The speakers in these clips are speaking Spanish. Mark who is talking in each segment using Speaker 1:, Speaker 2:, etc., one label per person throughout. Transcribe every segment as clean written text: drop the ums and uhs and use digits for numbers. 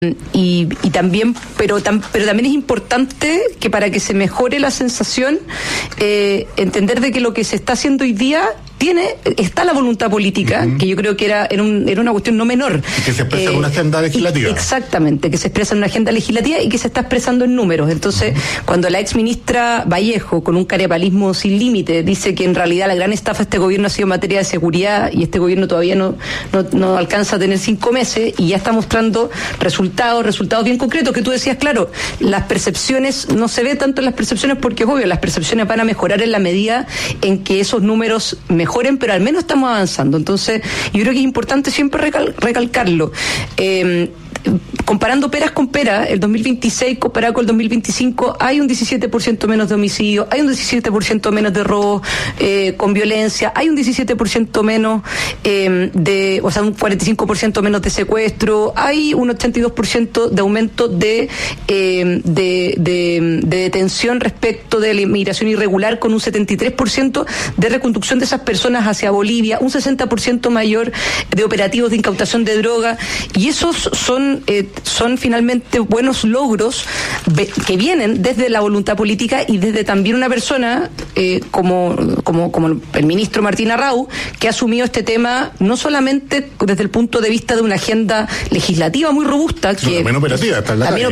Speaker 1: Y también, pero también es importante que para que se mejore la sensación, entender de que lo que se está haciendo hoy día está la voluntad política, que yo creo que era una cuestión no menor.
Speaker 2: Y que se expresa en una agenda legislativa.
Speaker 1: Exactamente, que se expresa en una agenda legislativa y que se está expresando en números. Entonces, cuando la ex ministra Vallejo, con un carepalismo sin límite, dice que en realidad la gran estafa de este gobierno ha sido en materia de seguridad y este gobierno todavía no alcanza a tener 5 meses y ya está mostrando resultados bien concretos, que tú decías, claro, las percepciones, no se ve tanto en las percepciones porque es obvio, las percepciones van a mejorar en la medida en que esos números mejoren, pero al menos estamos avanzando. Entonces, yo creo que es importante siempre recalcarlo. Comparando peras con peras, el 2026 comparado con el 2025 hay un 17% menos de homicidios, hay un 17% menos de robos con violencia, hay un 17% menos un 45% menos de secuestro, hay un 82% de aumento de detención respecto de la inmigración irregular, con un 73% de reconducción de esas personas hacia Bolivia, un 60% mayor de operativos de incautación de droga, y esos son finalmente buenos logros que vienen desde la voluntad política y desde también una persona como el ministro Martín Arrau, que ha asumido este tema no solamente desde el punto de vista de una agenda legislativa muy robusta, que
Speaker 2: también operativa,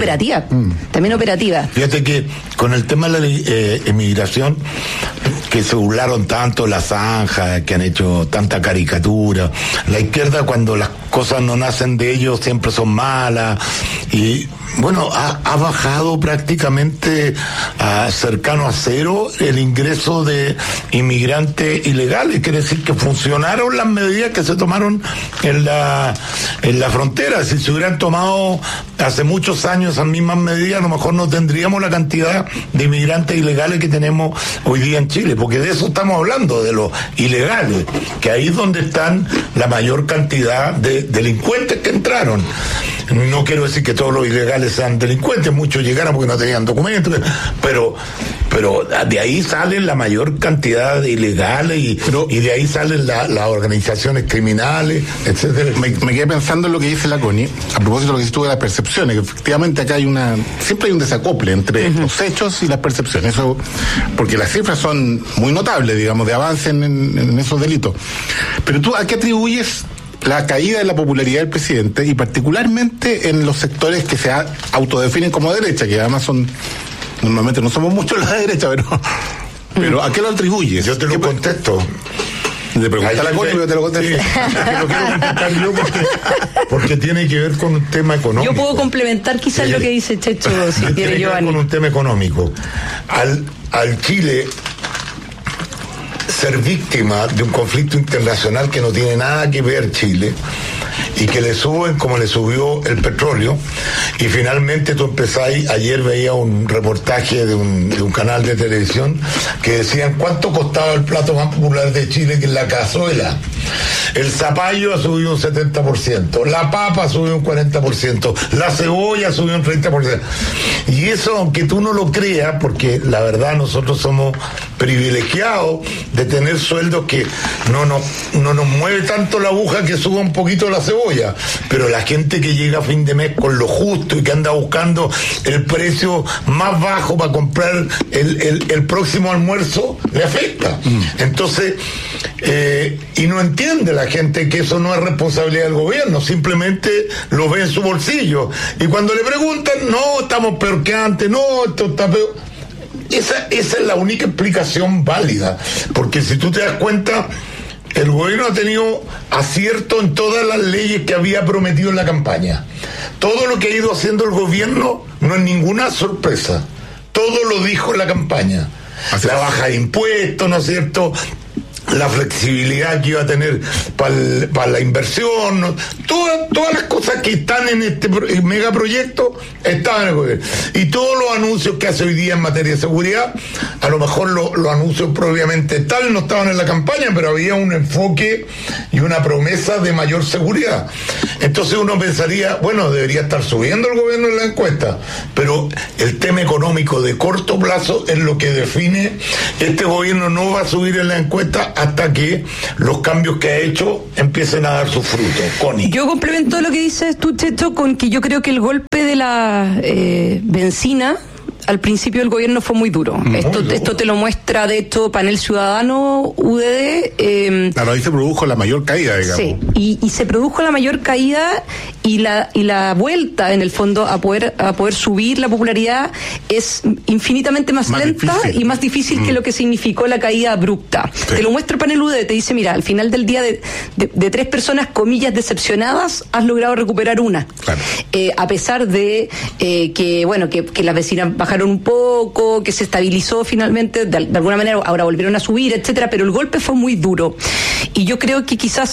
Speaker 1: también operativa.
Speaker 3: Fíjate que con el tema de la inmigración, que se burlaron tanto la zanja, que han hecho tanta caricatura, la izquierda, cuando las cosas no nacen de ellos siempre son malas, y bueno, ha bajado prácticamente cercano a cero el ingreso de inmigrantes ilegales. Quiere decir que funcionaron las medidas que se tomaron en la frontera. Si se hubieran tomado hace muchos años esas mismas medidas, a lo mejor no tendríamos la cantidad de inmigrantes ilegales que tenemos hoy día en Chile, porque de eso estamos hablando, de los ilegales, que ahí es donde están la mayor cantidad de delincuentes que entraron. No quiero decir que todos los ilegales sean delincuentes, muchos llegaron porque no tenían documentos, pero de ahí salen la mayor cantidad de ilegales y de ahí salen las organizaciones criminales, etcétera.
Speaker 2: Me quedé pensando en lo que dice la Connie, a propósito de lo que dices tú de las percepciones, que efectivamente acá siempre hay un desacople entre los hechos y las percepciones, eso, porque las cifras son muy notables, digamos, de avance en esos delitos. Pero tú, ¿a qué atribuyes la caída de la popularidad del presidente, y particularmente en los sectores que se autodefinen como derecha, que además normalmente no somos muchos la derecha, pero ¿a qué lo atribuyes?
Speaker 3: Yo te lo contesto.
Speaker 2: Le pregunté a la Connie, pero te lo contesto.
Speaker 3: Sí, lo quiero contestar yo porque tiene que ver con un tema económico.
Speaker 1: Yo puedo complementar quizás lo que dice Checho, si quiere, Giovanni.
Speaker 3: Con un tema económico. Al Chile ser víctima de un conflicto internacional que no tiene nada que ver Chile, y que le suben como le subió el petróleo, y finalmente tú empezáis, ayer veía un reportaje de un canal de televisión que decían cuánto costaba el plato más popular de Chile, que es la cazuela. El zapallo ha subido un 70%, la papa ha subido un 40%, la cebolla ha subido un 30%. Y eso, aunque tú no lo creas, porque la verdad nosotros somos privilegiados de tener sueldos que no nos mueve tanto la aguja que suba un poquito la cebolla, pero la gente que llega a fin de mes con lo justo y que anda buscando el precio más bajo para comprar el próximo almuerzo, le afecta. Entonces, y no entiende la gente que eso no es responsabilidad del gobierno, simplemente lo ve en su bolsillo, y cuando le preguntan, no, estamos peor que antes, no, esto está peor. Esa es la única explicación válida, porque si tú te das cuenta, el gobierno ha tenido acierto en todas las leyes que había prometido en la campaña. Todo lo que ha ido haciendo el gobierno no es ninguna sorpresa, todo lo dijo en la campaña. La baja de impuestos, ¿no es cierto?, la flexibilidad que iba a tener para la inversión, ¿no? Todas las cosas que están en este megaproyecto estaban en el gobierno. Y todos los anuncios que hace hoy día en materia de seguridad, a lo mejor los anuncios propiamente tal no estaban en la campaña, pero había un enfoque y una promesa de mayor seguridad. Entonces uno pensaría, bueno, debería estar subiendo el gobierno en la encuesta, pero el tema económico de corto plazo es lo que define. Este gobierno no va a subir en la encuesta hasta que los cambios que ha hecho empiecen a dar sus frutos. Connie.
Speaker 1: Yo complemento lo que dices tú, Checho, con que yo creo que el golpe de la benzina al principio del gobierno fue muy duro. Esto te lo muestra, de hecho, Panel Ciudadano, UDD.
Speaker 2: Claro, ahí se produjo la mayor caída, digamos.
Speaker 1: Sí, y se produjo la mayor caída y la vuelta, en el fondo, a poder subir la popularidad es infinitamente más lenta difícil. Y más difícil que lo que significó la caída abrupta. Sí. Te lo muestra el Panel UDD, te dice, mira, al final del día de 3 personas, comillas, decepcionadas, has logrado recuperar una.
Speaker 2: Claro.
Speaker 1: A pesar de que las vecinas bajaron un poco, que se estabilizó finalmente, de alguna manera ahora volvieron a subir, etcétera, pero el golpe fue muy duro. Y yo creo que quizás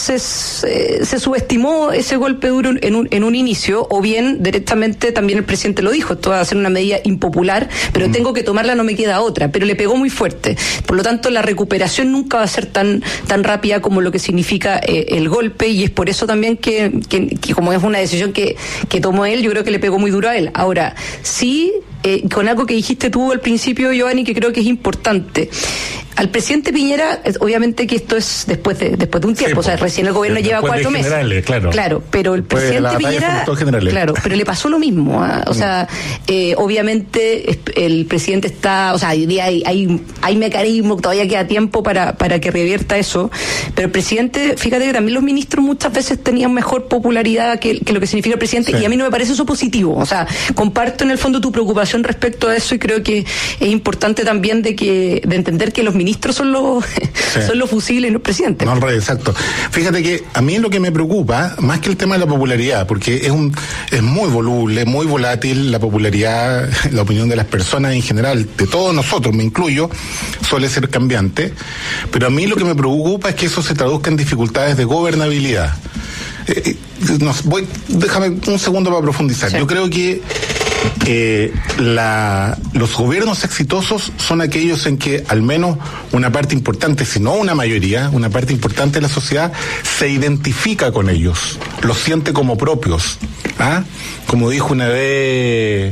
Speaker 1: se subestimó ese golpe duro en un inicio, o bien directamente también el presidente lo dijo, esto va a ser una medida impopular, pero tengo que tomarla, no me queda otra, pero le pegó muy fuerte. Por lo tanto, la recuperación nunca va a ser tan rápida como lo que significa el golpe, y es por eso también que como es una decisión que tomó él, yo creo que le pegó muy duro a él. Ahora, sí, con algo que dijiste tú al principio, Giovanni, que creo que es importante. Al presidente Piñera, obviamente que esto es después de un tiempo, sí, o sea, recién el gobierno lleva 4 meses. Claro, pero el presidente Piñera, claro, pero le pasó lo mismo, ¿eh? O sea, obviamente el presidente está, o sea, hay mecanismo, todavía queda tiempo para que revierta eso, pero el presidente, fíjate que también los ministros muchas veces tenían mejor popularidad que lo que significa el presidente, sí. Y a mí no me parece eso positivo, o sea, comparto en el fondo tu preocupación respecto a eso, y creo que es importante también de entender que los ministros son los fusibles y los presidentes.
Speaker 2: No, al revés, exacto. Fíjate que a mí lo que me preocupa, más que el tema de la popularidad, porque es muy voluble, muy volátil la popularidad, la opinión de las personas en general, de todos nosotros, me incluyo, suele ser cambiante, pero a mí lo que me preocupa es que eso se traduzca en dificultades de gobernabilidad. Déjame un segundo para profundizar. Sí. Yo creo que los gobiernos exitosos son aquellos en que al menos una parte importante, si no una mayoría, una parte importante de la sociedad se identifica con ellos, los siente como propios. Como dijo una vez,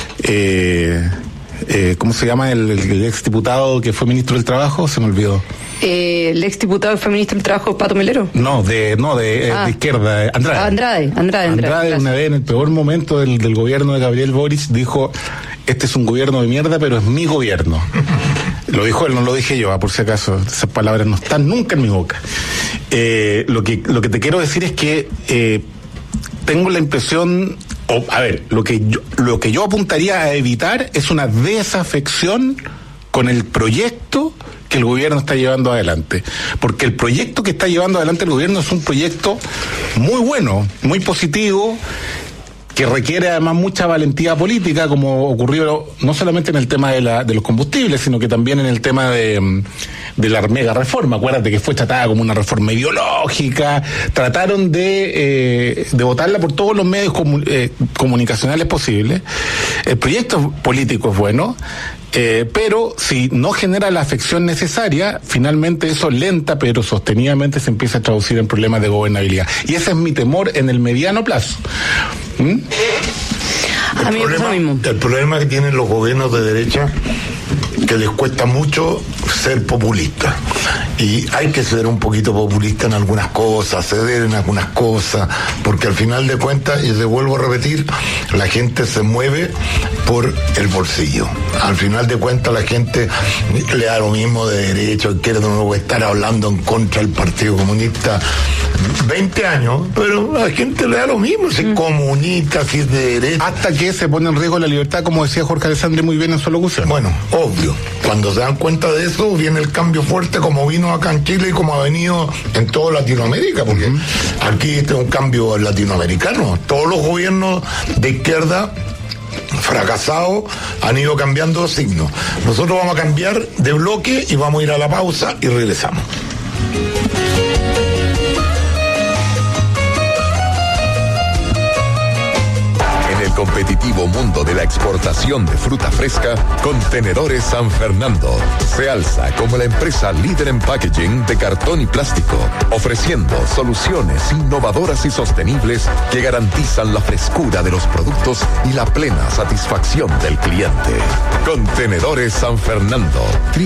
Speaker 2: ¿cómo se llama el exdiputado que fue ministro del Trabajo? Se me olvidó.
Speaker 1: El exdiputado que fue ministro del Trabajo, Pato Melero.
Speaker 2: De izquierda, Andrade.
Speaker 1: Andrade,
Speaker 2: una vez en el peor momento del gobierno de Gabriel Boric dijo: este es un gobierno de mierda, pero es mi gobierno. Lo dijo él, no lo dije yo, por si acaso, esas palabras no están nunca en mi boca. Lo que te quiero decir es que tengo la impresión, lo que yo apuntaría a evitar es una desafección con el proyecto que el gobierno está llevando adelante, porque el proyecto que está llevando adelante el gobierno es un proyecto muy bueno, muy positivo, que requiere además mucha valentía política, como ocurrió no solamente en el tema de los combustibles, sino que también en el tema de la mega reforma. Acuérdate que fue tratada como una reforma ideológica, trataron de votarla por todos los medios comunicacionales posibles. El proyecto político es bueno, pero si no genera la afección necesaria, finalmente eso lenta pero sostenidamente se empieza a traducir en problemas de gobernabilidad. Y ese es mi temor en el mediano plazo.
Speaker 3: El problema que tienen los gobiernos de derecha, que les cuesta mucho ser populistas, y hay que ser un poquito populista en algunas cosas, ceder en algunas cosas, porque al final de cuentas, y te vuelvo a repetir, la gente se mueve por el bolsillo. Al final de cuentas la gente le da lo mismo de derecha o izquierda, no voy a estar hablando en contra del Partido Comunista 20 años, pero a la gente le da lo mismo si es comunista, si es de derecha.
Speaker 2: Hasta que se pone en riesgo la libertad, como decía Jorge Alessandri muy bien en su locución.
Speaker 3: Bueno, obvio, cuando se dan cuenta de eso viene el cambio fuerte, como vino acá en Chile y como ha venido en toda Latinoamérica, porque aquí este es un cambio latinoamericano. Todos los gobiernos de izquierda fracasados han ido cambiando signos. Nosotros vamos a cambiar de bloque y vamos a ir a la pausa y regresamos.
Speaker 4: competitivo mundo de la exportación de fruta fresca, Contenedores San Fernando se alza como la empresa líder en packaging de cartón y plástico, ofreciendo soluciones innovadoras y sostenibles que garantizan la frescura de los productos y la plena satisfacción del cliente. Contenedores San Fernando,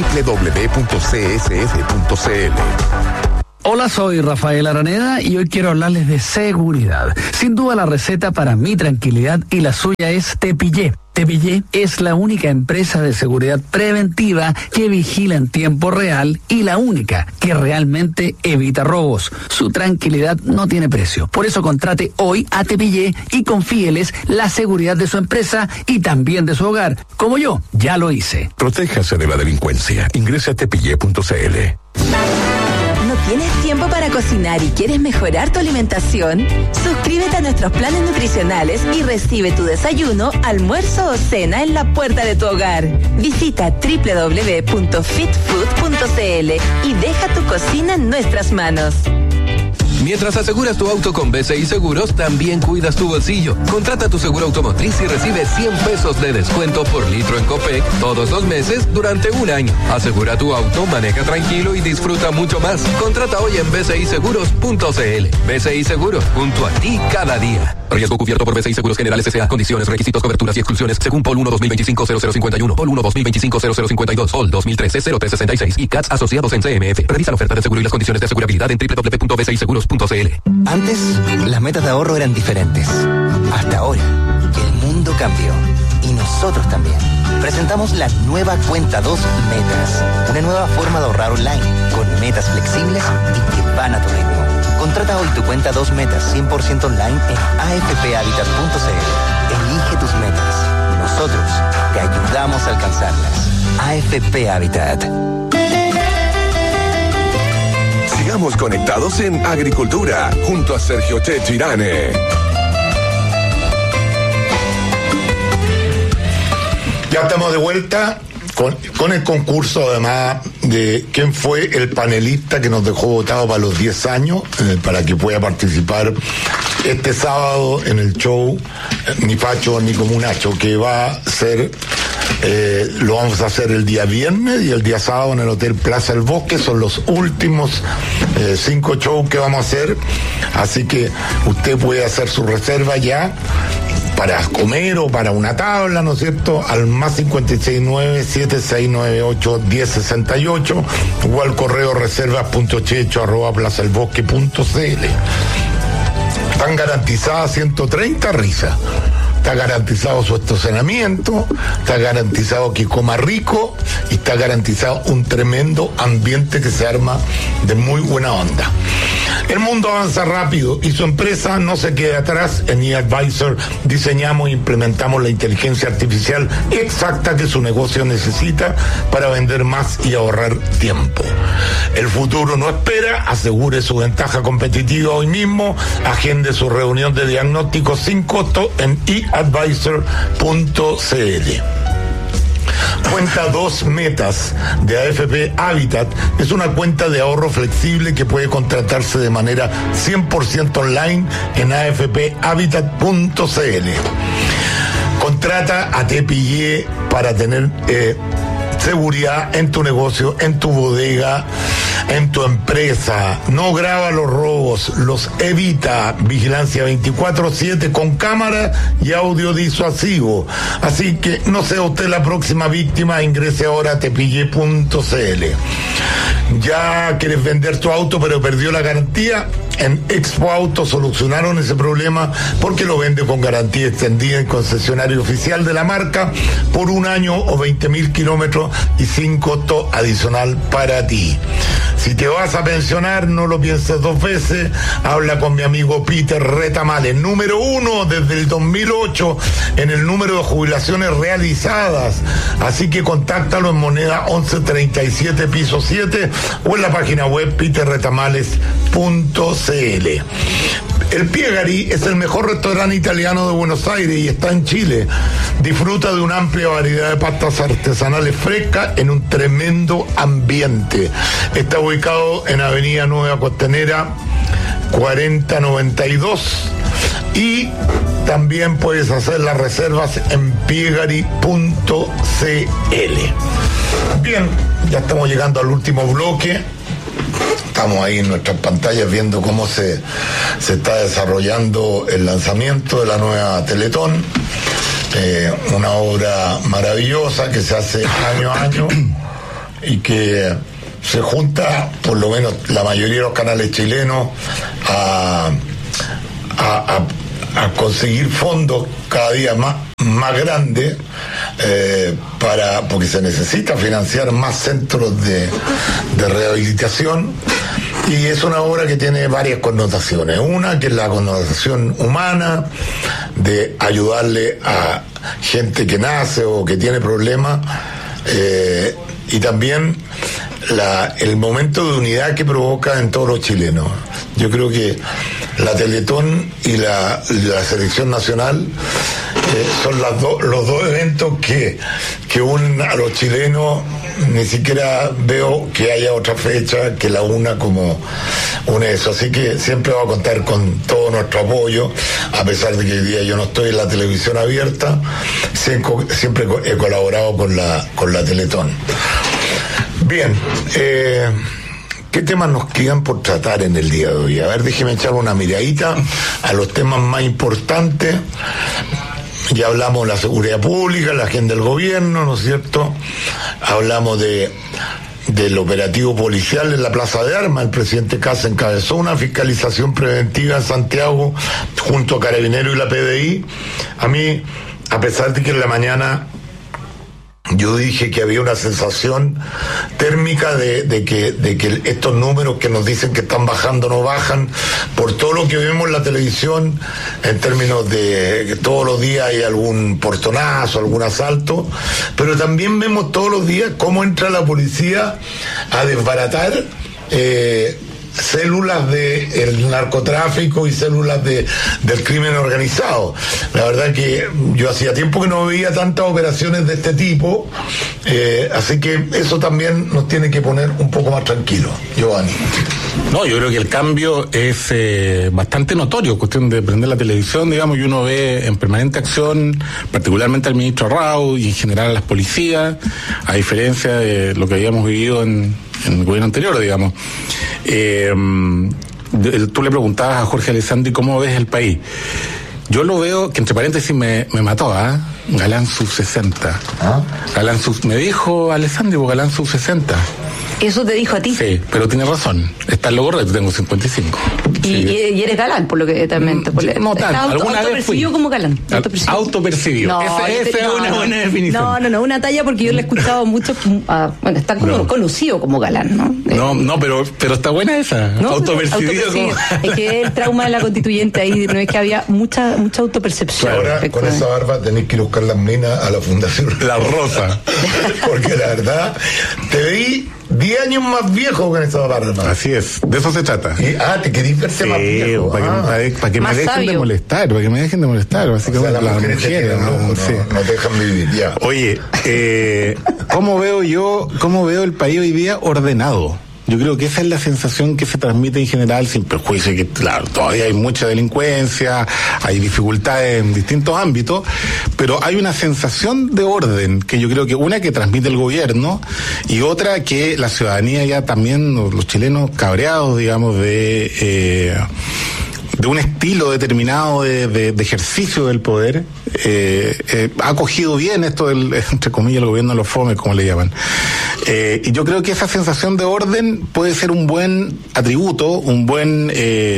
Speaker 4: www.csf.cl.
Speaker 5: Hola, soy Rafael Araneda y hoy quiero hablarles de seguridad. Sin duda la receta para mi tranquilidad y la suya es Tepillé. Tepillé es la única empresa de seguridad preventiva que vigila en tiempo real y la única que realmente evita robos. Su tranquilidad no tiene precio. Por eso contrate hoy a Tepillé y confíeles la seguridad de su empresa y también de su hogar. Como yo, ya lo hice.
Speaker 4: Protéjase de la delincuencia. Ingrese a tepillé.cl.
Speaker 6: ¿Tienes tiempo para cocinar y quieres mejorar tu alimentación? Suscríbete a nuestros planes nutricionales y recibe tu desayuno, almuerzo o cena en la puerta de tu hogar. Visita www.fitfood.cl y deja tu cocina en nuestras manos.
Speaker 7: Mientras aseguras tu auto con BCI Seguros, también cuidas tu bolsillo. Contrata tu seguro automotriz y recibe 100 pesos de descuento por litro en Copec todos los meses durante un año. Asegura tu auto, maneja tranquilo y disfruta mucho más. Contrata hoy en bciseguros.cl. BCI Seguros, junto a ti cada día. Riesgo cubierto por BCI Seguros Generales S.A. Condiciones, requisitos, coberturas y exclusiones según POL 1-2025-0051, POL 1-2025-0052, POL 2013-0366 y CATS asociados en CMF. Revisa la oferta de seguro y las condiciones de asegurabilidad en www.bciseguros.cl.
Speaker 8: Antes, las metas de ahorro eran diferentes. Hasta ahora, el mundo cambió. Y nosotros también. Presentamos la nueva Cuenta 2 Metas. Una nueva forma de ahorrar online, con metas flexibles y que van a tu ritmo. Contrata hoy tu Cuenta 2 Metas 100% online en afphabitat.cl. Elige tus metas. Nosotros te ayudamos a alcanzarlas. AFP Habitat.
Speaker 4: Sigamos conectados en Agricultura, junto a Sergio Chechirane.
Speaker 3: Ya estamos de vuelta con el concurso, además de quién fue el panelista que nos dejó votado para los 10 años, para que pueda participar este sábado en el show Ni Facho ni Comunacho, que va a ser... lo vamos a hacer el día viernes y el día sábado en el Hotel Plaza El Bosque. Son los últimos 5 shows que vamos a hacer, así que usted puede hacer su reserva ya para comer o para una tabla, ¿no es cierto? Al más 569-7698-1068 o al correo reservas.checho@plazaelbosque.cl. Están garantizadas 130 risas. Está garantizado su estacionamiento, está garantizado que coma rico y está garantizado un tremendo ambiente que se arma de muy buena onda. El mundo avanza rápido y su empresa no se queda atrás. En eAdvisor diseñamos e implementamos la inteligencia artificial exacta que su negocio necesita para vender más y ahorrar tiempo. El futuro no espera, asegure su ventaja competitiva hoy mismo, agende su reunión de diagnóstico sin costo en eAdvisor.cl. Cuenta 2 Metas de AFP Habitat es una cuenta de ahorro flexible que puede contratarse de manera 100% online en afphabitat.cl. Contrata a Tepillé para tener seguridad en tu negocio, en tu bodega, en tu empresa. No graba los robos, los evita. Vigilancia 24/7 con cámara y audio disuasivo. Así que no sea usted la próxima víctima, ingrese ahora a tepillé.cl. ¿Ya quieres vender tu auto pero perdió la garantía? En Expo Auto solucionaron ese problema porque lo vende con garantía extendida en concesionario oficial de la marca por 1 año o 20.000 kilómetros y sin costo adicional para ti. Si te vas a pensionar, no lo pienses 2 veces. Habla con mi amigo Peter Retamales, número 1 desde el 2008 en el número de jubilaciones realizadas. Así que contáctalo en moneda 1137 piso 7 o en la página web peterretamales.cl. El Piegari es el mejor restaurante italiano de Buenos Aires y está en Chile. Disfruta de una amplia variedad de pastas artesanales frescas en un tremendo ambiente. Está ubicado en Avenida Nueva Costanera 4092 y también puedes hacer las reservas en piegari.cl. Bien, ya estamos llegando al último bloque. Estamos ahí en nuestras pantallas viendo cómo se está desarrollando el lanzamiento de la nueva Teletón, una obra maravillosa que se hace año a año y que se junta, por lo menos la mayoría de los canales chilenos, a conseguir fondos cada día más grandes, porque se necesita financiar más centros de rehabilitación. Y es una obra que tiene varias connotaciones. Una que es la connotación humana, de ayudarle a gente que nace o que tiene problemas, y también el momento de unidad que provoca en todos los chilenos. Yo creo que la Teletón y la selección nacional son los dos eventos que unen a los chilenos. Ni siquiera veo que haya otra fecha que la una como une eso. Así que siempre va a contar con todo nuestro apoyo, a pesar de que hoy día yo no estoy en la televisión abierta. Siempre he colaborado con la Teletón. Bien, ¿qué temas nos quedan por tratar en el día de hoy? A ver, déjeme echar una miradita a los temas más importantes. Ya hablamos de la seguridad pública, la agenda del gobierno, ¿no es cierto? Hablamos del operativo policial en la Plaza de Armas. El presidente Kast encabezó una fiscalización preventiva en Santiago junto a Carabineros y la PDI. A mí, a pesar de que en la mañana yo dije que había una sensación térmica de que estos números que nos dicen que están bajando no bajan, por todo lo que vemos en la televisión, en términos de que todos los días hay algún portonazo, algún asalto, pero también vemos todos los días cómo entra la policía a desbaratar células del narcotráfico y células del crimen organizado. La verdad que yo hacía tiempo que no veía tantas operaciones de este tipo, así que eso también nos tiene que poner un poco más tranquilos. Giovanni.
Speaker 2: No, yo creo que el cambio es bastante notorio, cuestión de prender la televisión, digamos, y uno ve en permanente acción, particularmente al ministro Rau y en general a las policías, a diferencia de lo que habíamos vivido en el gobierno anterior, digamos. Tú le preguntabas a Jorge Alessandri cómo ves el país. Yo lo veo, que entre paréntesis me mató, Galán sub 60. Galán me dijo Alessandri, Galán sub 60.
Speaker 1: ¿Eso te dijo a ti?
Speaker 2: Sí, pero tiene razón. Está en lo correcto, tengo 55.
Speaker 1: Y eres galán, por lo que también...
Speaker 2: No tanto, alguna vez fui.
Speaker 1: Autopercibido como galán.
Speaker 2: Autopercibido.
Speaker 1: No,
Speaker 2: esa es una buena definición.
Speaker 1: No, una talla porque yo le he escuchado mucho... bueno, está como conocido como galán, ¿no?
Speaker 2: No, pero está buena esa. No, autopercibido. Como...
Speaker 1: Es que el trauma de la constituyente ahí, no es que había mucha autopercepción.
Speaker 3: Ahora, con esa barba tenés que ir a buscar las minas a la fundación
Speaker 2: La Rosa.
Speaker 3: Porque la verdad, te vi 10 años más viejo con esa barba.
Speaker 2: Así es, de eso se trata.
Speaker 3: Te querís verse más viejo.
Speaker 2: Para que me dejen
Speaker 1: sabio.
Speaker 2: de molestar, básicamente
Speaker 3: las mujeres no dejan vivir, ya.
Speaker 2: Oye, ¿cómo veo el país hoy día ordenado? Yo creo que esa es la sensación que se transmite en general, sin perjuicio que, claro, todavía hay mucha delincuencia, hay dificultades en distintos ámbitos, pero hay una sensación de orden que yo creo que una que transmite el gobierno y otra que la ciudadanía ya también, los chilenos cabreados, digamos, de un estilo determinado de ejercicio del poder, ha cogido bien esto del, entre comillas, el gobierno de los fomes, como le llaman. Y yo creo que esa sensación de orden puede ser un buen atributo, un buen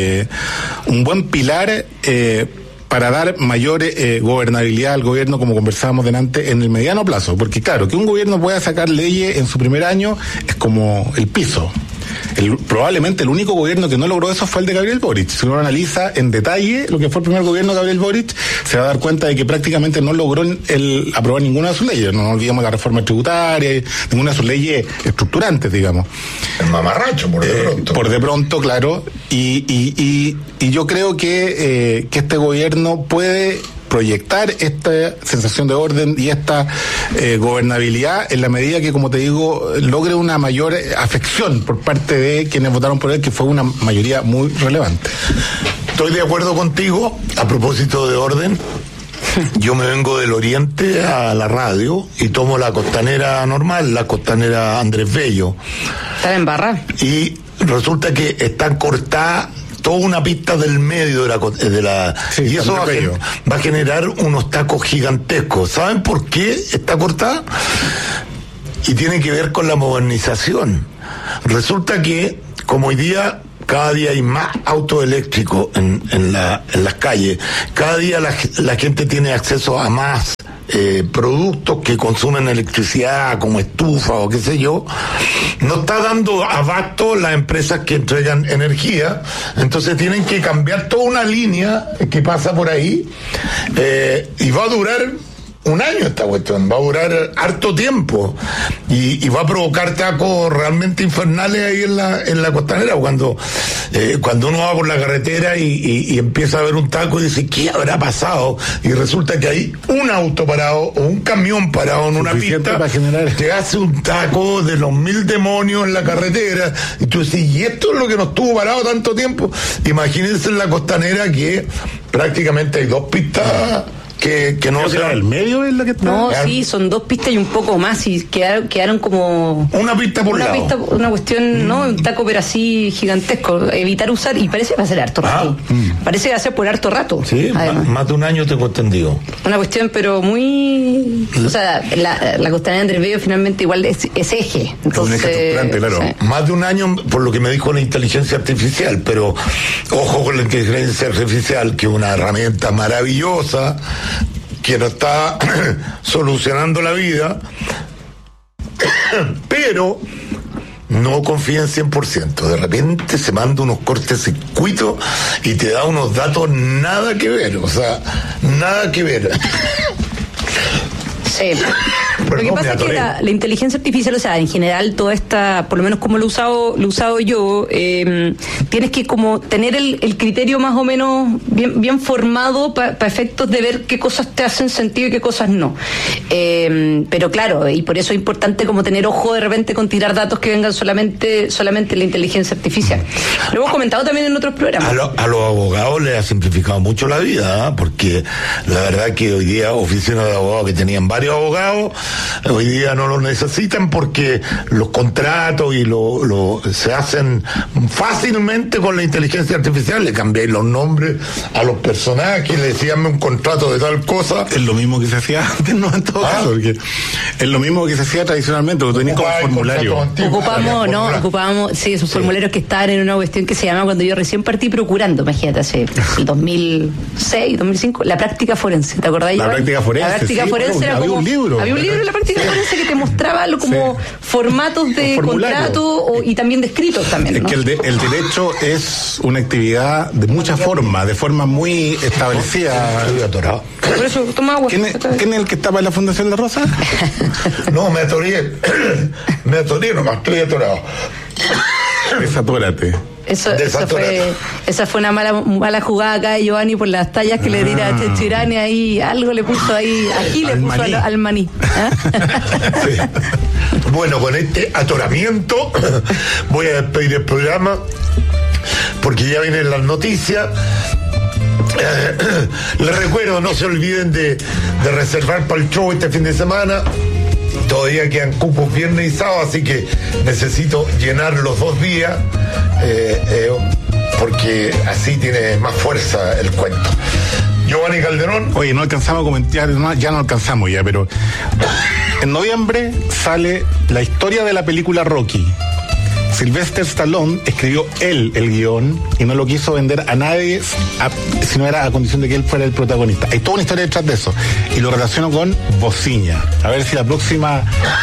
Speaker 2: pilar para dar mayor gobernabilidad al gobierno, como conversábamos delante, en el mediano plazo. Porque claro, que un gobierno pueda sacar leyes en su primer año es como el piso. Probablemente el único gobierno que no logró eso fue el de Gabriel Boric. Si uno analiza en detalle lo que fue el primer gobierno de Gabriel Boric, se va a dar cuenta de que prácticamente no logró aprobar ninguna de sus leyes. No olvidemos la reforma tributaria, ninguna de sus leyes estructurantes, digamos.
Speaker 3: El mamarracho, por de pronto.
Speaker 2: Por de pronto, claro. Y yo creo que este gobierno puede proyectar esta sensación de orden y esta gobernabilidad en la medida que, como te digo, logre una mayor afección por parte de quienes votaron por él, que fue una mayoría muy relevante.
Speaker 3: Estoy de acuerdo contigo a propósito de orden. Yo me vengo del oriente a la radio y tomo la costanera normal, la costanera Andrés Bello.
Speaker 1: Está en barra.
Speaker 3: Y resulta que están cortadas toda una pista del medio de la
Speaker 2: sí,
Speaker 3: y eso va a generar unos tacos gigantescos. ¿Saben por qué está cortada? Y tiene que ver con la modernización. Resulta que, como hoy día cada día hay más autos eléctricos en las calles, cada día la gente tiene acceso a más productos que consumen electricidad, como estufa o qué sé yo, no está dando abasto las empresas que entregan energía, entonces tienen que cambiar toda una línea que pasa por ahí, y va a durar un año esta cuestión, va a durar harto tiempo y va a provocar tacos realmente infernales ahí en la costanera. Cuando uno va por la carretera y empieza a ver un taco y dice, ¿qué habrá pasado? Y resulta que hay un auto parado o un camión parado en una pista que hace un taco de los 1000 demonios en la carretera, y tú dices, ¿y esto es lo que nos tuvo parado tanto tiempo? Imagínense en la costanera que prácticamente hay 2 pistas que no
Speaker 2: será el medio es la que está.
Speaker 1: No, sí, son 2 pistas y un poco más, y quedaron como
Speaker 3: una pista por lado.
Speaker 1: Una cuestión, ¿no? Un taco pero así gigantesco. Evitar usar, y parece que va a ser harto rato. Parece que va a ser por harto rato.
Speaker 3: Sí, más de un año tengo entendido.
Speaker 1: Una cuestión, pero muy. O sea, la costanera de Andrés Bello finalmente igual es eje. Entonces,
Speaker 2: claro.
Speaker 1: Sí.
Speaker 3: Más de un año, por lo que me dijo la inteligencia artificial, pero ojo con la inteligencia artificial, que es una herramienta maravillosa que nos está solucionando la vida, pero no confía en 100%. De repente se manda unos cortocircuitos y te da unos datos nada que ver, o sea, nada que ver.
Speaker 1: Sí. Lo que pasa es que la inteligencia artificial, o sea, en general toda esta, por lo menos como lo he usado yo, tienes que como tener el criterio más o menos bien formado para efectos de ver qué cosas te hacen sentido y qué cosas no. Pero claro, y por eso es importante como tener ojo de repente con tirar datos que vengan solamente la inteligencia artificial. Lo hemos comentado también en otros programas.
Speaker 3: A los abogados les ha simplificado mucho la vida, ¿eh? Porque la verdad que hoy día oficinas de abogados que tenían varios abogados, hoy día no lo necesitan porque los contratos y se hacen fácilmente con la inteligencia artificial. Le cambiáis los nombres a los personajes, le decían un contrato de tal cosa.
Speaker 2: Es lo mismo que se hacía antes, no en todo caso, porque es lo mismo que se hacía tradicionalmente, lo tenías como formulario.
Speaker 1: Ocupábamos, sí, esos formularios que estaban en una cuestión que se llama, cuando yo recién partí procurando, imagínate, hace el 2006, 2005, la práctica forense, ¿te acordás?
Speaker 2: La práctica forense,
Speaker 1: la práctica forense era
Speaker 2: había
Speaker 1: como,
Speaker 2: un libro.
Speaker 1: Había un libro en la práctica forense que te mostraba como formatos de contrato y también de escritos también,
Speaker 2: ¿no? Es que el derecho es una actividad de muchas formas, de forma muy establecida.
Speaker 3: Estoy atorado.
Speaker 1: Por eso, toma agua.
Speaker 2: ¿Quién es el que estaba en la Fundación La Rosa?
Speaker 3: No, me atoré nomás, estoy atorado.
Speaker 2: Desatórate.
Speaker 1: Esa fue una mala jugada acá de Giovanni por las tallas que le tira a Chechirani ahí, algo le puso ahí, aquí le puso al maní.
Speaker 3: Sí. Bueno, con este atoramiento voy a despedir el programa porque ya vienen las noticias. Les recuerdo, no se olviden de reservar para el show este fin de semana. Todavía quedan cupos viernes y sábado, así que necesito llenar los 2 días, porque así tiene más fuerza el cuento. Giovanni Calderón.
Speaker 2: Oye, no alcanzamos a comentar, ya no alcanzamos ya, pero en noviembre sale la historia de la película Rocky. Sylvester Stallone escribió él el guión y no lo quiso vender a nadie si no era a condición de que él fuera el protagonista. Hay toda una historia detrás de eso y lo relaciono con Bociña. A ver si la próxima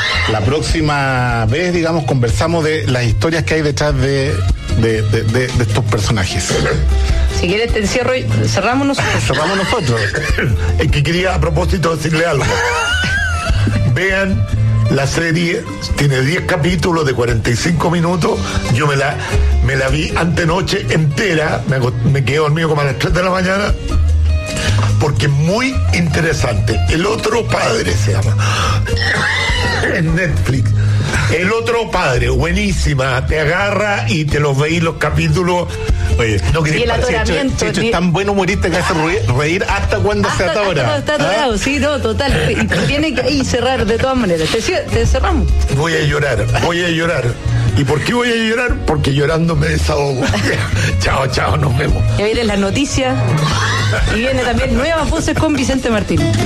Speaker 2: vez, digamos, conversamos de las historias que hay detrás de estos personajes.
Speaker 1: Si quieres te encierro y cerramos nosotros.
Speaker 2: Cerramos nosotros.
Speaker 3: Es que quería a propósito decirle algo. Vean la serie, tiene 10 capítulos de 45 minutos. Yo me la vi antenoche entera, me quedé dormido como a las 3 de la mañana porque es muy interesante. El otro padre se llama. En Netflix. El otro padre, buenísima. Te agarra y te los veis los capítulos.
Speaker 2: Oye, no,
Speaker 1: y el atoramiento.
Speaker 2: Checho es tan buen humorista que hace reír hasta cuando se atora.
Speaker 1: Está atorado, sí, no, total. Y tiene que ahí cerrar de todas maneras. Te cerramos.
Speaker 3: Voy a llorar. ¿Y por qué voy a llorar? Porque llorando me desahogo. Chao, nos vemos.
Speaker 1: Ya vienen las noticias y viene también Nuevas Voces con Vicente Martínez.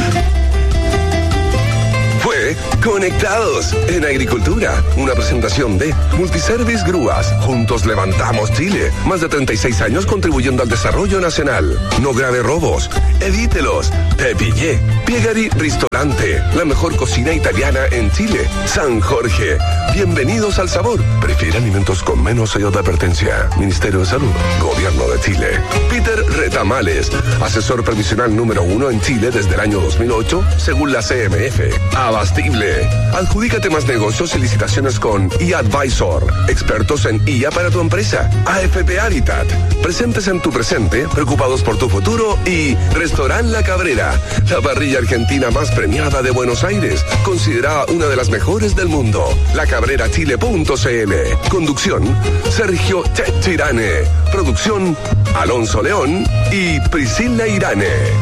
Speaker 9: Fue Conectados en Agricultura, una presentación de Multiservice Grúas. Juntos levantamos Chile. Más de 36 años contribuyendo al desarrollo nacional. No grave robos. Evítelos. Te pillé. Piegari Ristorante, la mejor cocina italiana en Chile. San Jorge. Bienvenidos al sabor. Prefiere alimentos con menos sello de advertencia. Ministerio de Salud. Gobierno de Chile. Peter Retamales, asesor previsional número 1 en Chile desde el año 2008, según la CMF. Abastible. Adjudícate más negocios y licitaciones con eAdvisor, expertos en IA para tu empresa. AFP Habitat, presentes en tu presente, preocupados por tu futuro. Y Restaurant La Cabrera, la parrilla argentina más premiada de Buenos Aires, considerada una de las mejores del mundo. lacabrerachile.cl. Conducción, Sergio Checho Irane. Producción, Alonso León y Priscila Irane.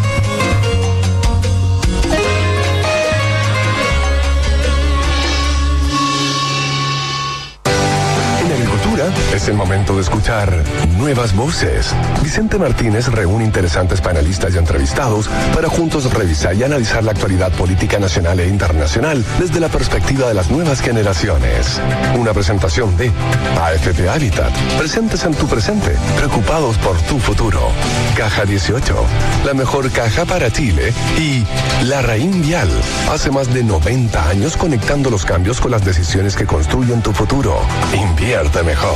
Speaker 9: Es el momento de escuchar Nuevas Voces. Vicente Martínez reúne interesantes panelistas y entrevistados para juntos revisar y analizar la actualidad política nacional e internacional desde la perspectiva de las nuevas generaciones. Una presentación de AFP Habitat, presentes en tu presente, preocupados por tu futuro. Caja 18, la mejor caja para Chile. Y Larraín Vial, hace más de 90 años conectando los cambios con las decisiones que construyen tu futuro. Invierte mejor.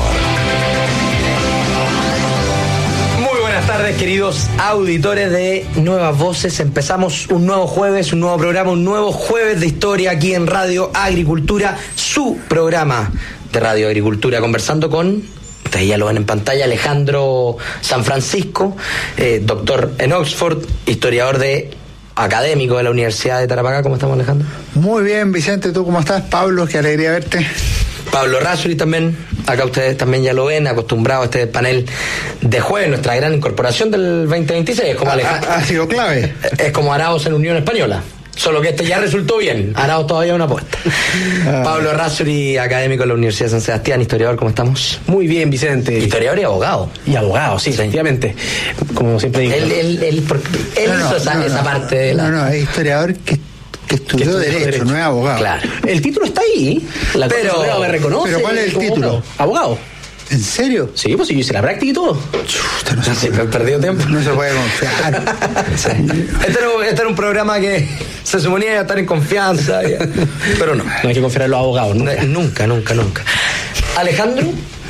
Speaker 10: Muy buenas tardes, queridos auditores de Nuevas Voces. Empezamos un nuevo jueves, un nuevo programa, un nuevo jueves de historia aquí en Radio Agricultura, su programa de Radio Agricultura, conversando con, ustedes ya lo ven en pantalla, Alejandro San Francisco, doctor en Oxford, historiador académico de la Universidad de Tarapacá. ¿Cómo estamos, Alejandro?
Speaker 11: Muy bien, Vicente, ¿tú cómo estás? Pablo, qué alegría verte.
Speaker 10: Pablo Razzoli también, acá ustedes también ya lo ven, acostumbrado a este panel de jueves, nuestra gran incorporación del 2026. Como
Speaker 11: ha sido clave.
Speaker 10: Es como Arauz en Unión Española, solo que este ya resultó bien. Arauz todavía una apuesta. Pablo Razzoli, académico de la Universidad de San Sebastián, historiador, ¿cómo estamos?
Speaker 12: Muy bien, Vicente.
Speaker 10: Historiador y abogado.
Speaker 12: Y abogado, sí, efectivamente. Como siempre digo.
Speaker 10: Él hizo esa parte de la...
Speaker 11: No, es historiador que estudió Derecho, no es abogado.
Speaker 10: Claro.
Speaker 12: El título está ahí.
Speaker 10: Pero
Speaker 12: me reconoce.
Speaker 11: ¿Pero cuál es el título?
Speaker 12: Abogado.
Speaker 11: ¿En serio?
Speaker 12: Sí, pues yo hice la práctica y todo.
Speaker 11: Chuta, no se
Speaker 10: puede. Perdido tiempo.
Speaker 11: No se puede confiar.
Speaker 10: Sí. Este era un programa que se suponía que iba a estar en confianza, pero no.
Speaker 12: No hay que confiar en los abogados,
Speaker 10: Nunca. Alejandro,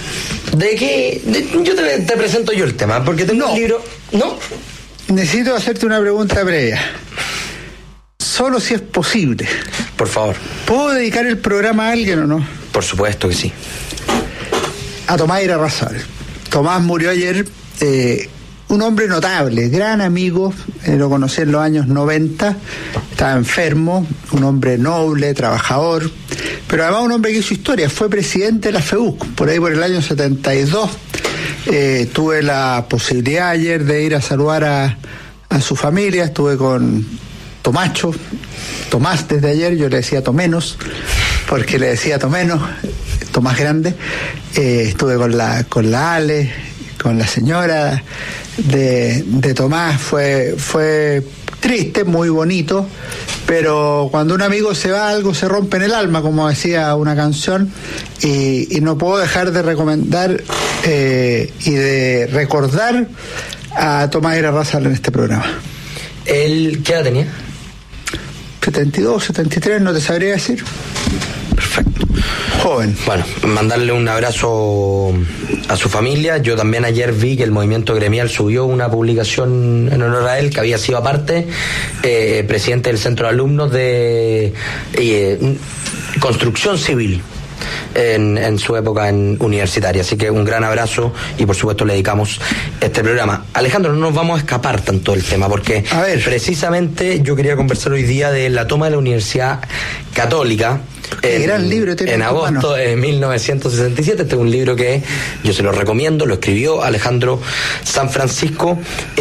Speaker 10: yo te presento yo el tema, porque tengo un libro. ¿No?
Speaker 11: Necesito hacerte una pregunta previa. Solo si es posible.
Speaker 10: Por favor.
Speaker 11: ¿Puedo dedicar el programa a alguien o no?
Speaker 10: Por supuesto que sí.
Speaker 11: A Tomás Irarrázaval. Tomás murió ayer, un hombre notable, gran amigo, lo conocí en los años 90, estaba enfermo, un hombre noble, trabajador, pero además un hombre que hizo historia, fue presidente de la FEUC, por ahí por el año 72. Tuve la posibilidad ayer de ir a saludar a su familia, estuve con Tomacho, Tomás desde ayer, yo le decía Tomenos, porque le decía Tomenos, Tomás grande. Estuve con la Ale, con la señora de Tomás, fue triste, muy bonito, pero cuando un amigo se va, algo se rompe en el alma, como decía una canción, y no puedo dejar de recomendar y de recordar a Tomás Irarrázaval en este programa.
Speaker 10: ¿Él qué edad tenía?
Speaker 11: 72, 73, no te sabría decir.
Speaker 10: Perfecto.
Speaker 11: Joven.
Speaker 10: Bueno, mandarle un abrazo a su familia. Yo también ayer vi que el movimiento gremial subió una publicación en honor a él, que había sido aparte presidente del Centro de Alumnos de Construcción Civil. en su época universitaria. Así que un gran abrazo y por supuesto le dedicamos este programa. Alejandro, no nos vamos a escapar tanto del tema porque precisamente yo quería conversar hoy día de la toma de la Universidad Católica.
Speaker 11: Gran libro
Speaker 10: en agosto de 1967. Este es un libro que yo se lo recomiendo, lo escribió Alejandro San Francisco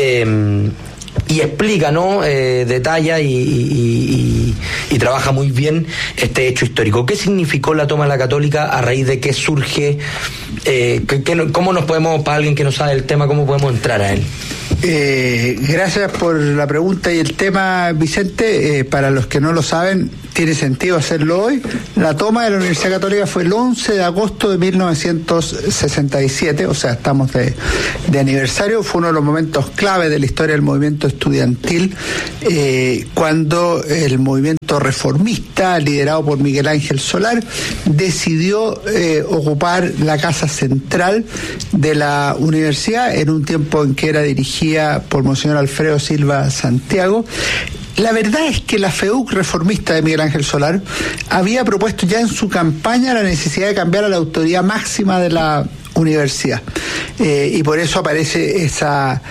Speaker 10: y explica, ¿no? Detalla y trabaja muy bien este hecho histórico. ¿Qué significó la toma de la Católica? ¿A raíz de qué surge? ¿Cómo nos podemos, para alguien que no sabe el tema, cómo podemos entrar a él?
Speaker 11: Gracias por la pregunta y el tema, Vicente. Para los que no lo saben, tiene sentido hacerlo hoy. La toma de la Universidad Católica fue el 11 de agosto de 1967, o sea, estamos de aniversario. Fue uno de los momentos clave de la historia del movimiento estudiantil, cuando el movimiento reformista, liderado por Miguel Ángel Solar, decidió ocupar la casa central de la universidad en un tiempo en que era dirigida por Monseñor Alfredo Silva Santiago. La verdad es que la FEUC reformista de Miguel Ángel Solar había propuesto ya en su campaña la necesidad de cambiar a la autoridad máxima de la universidad, y por eso aparece esa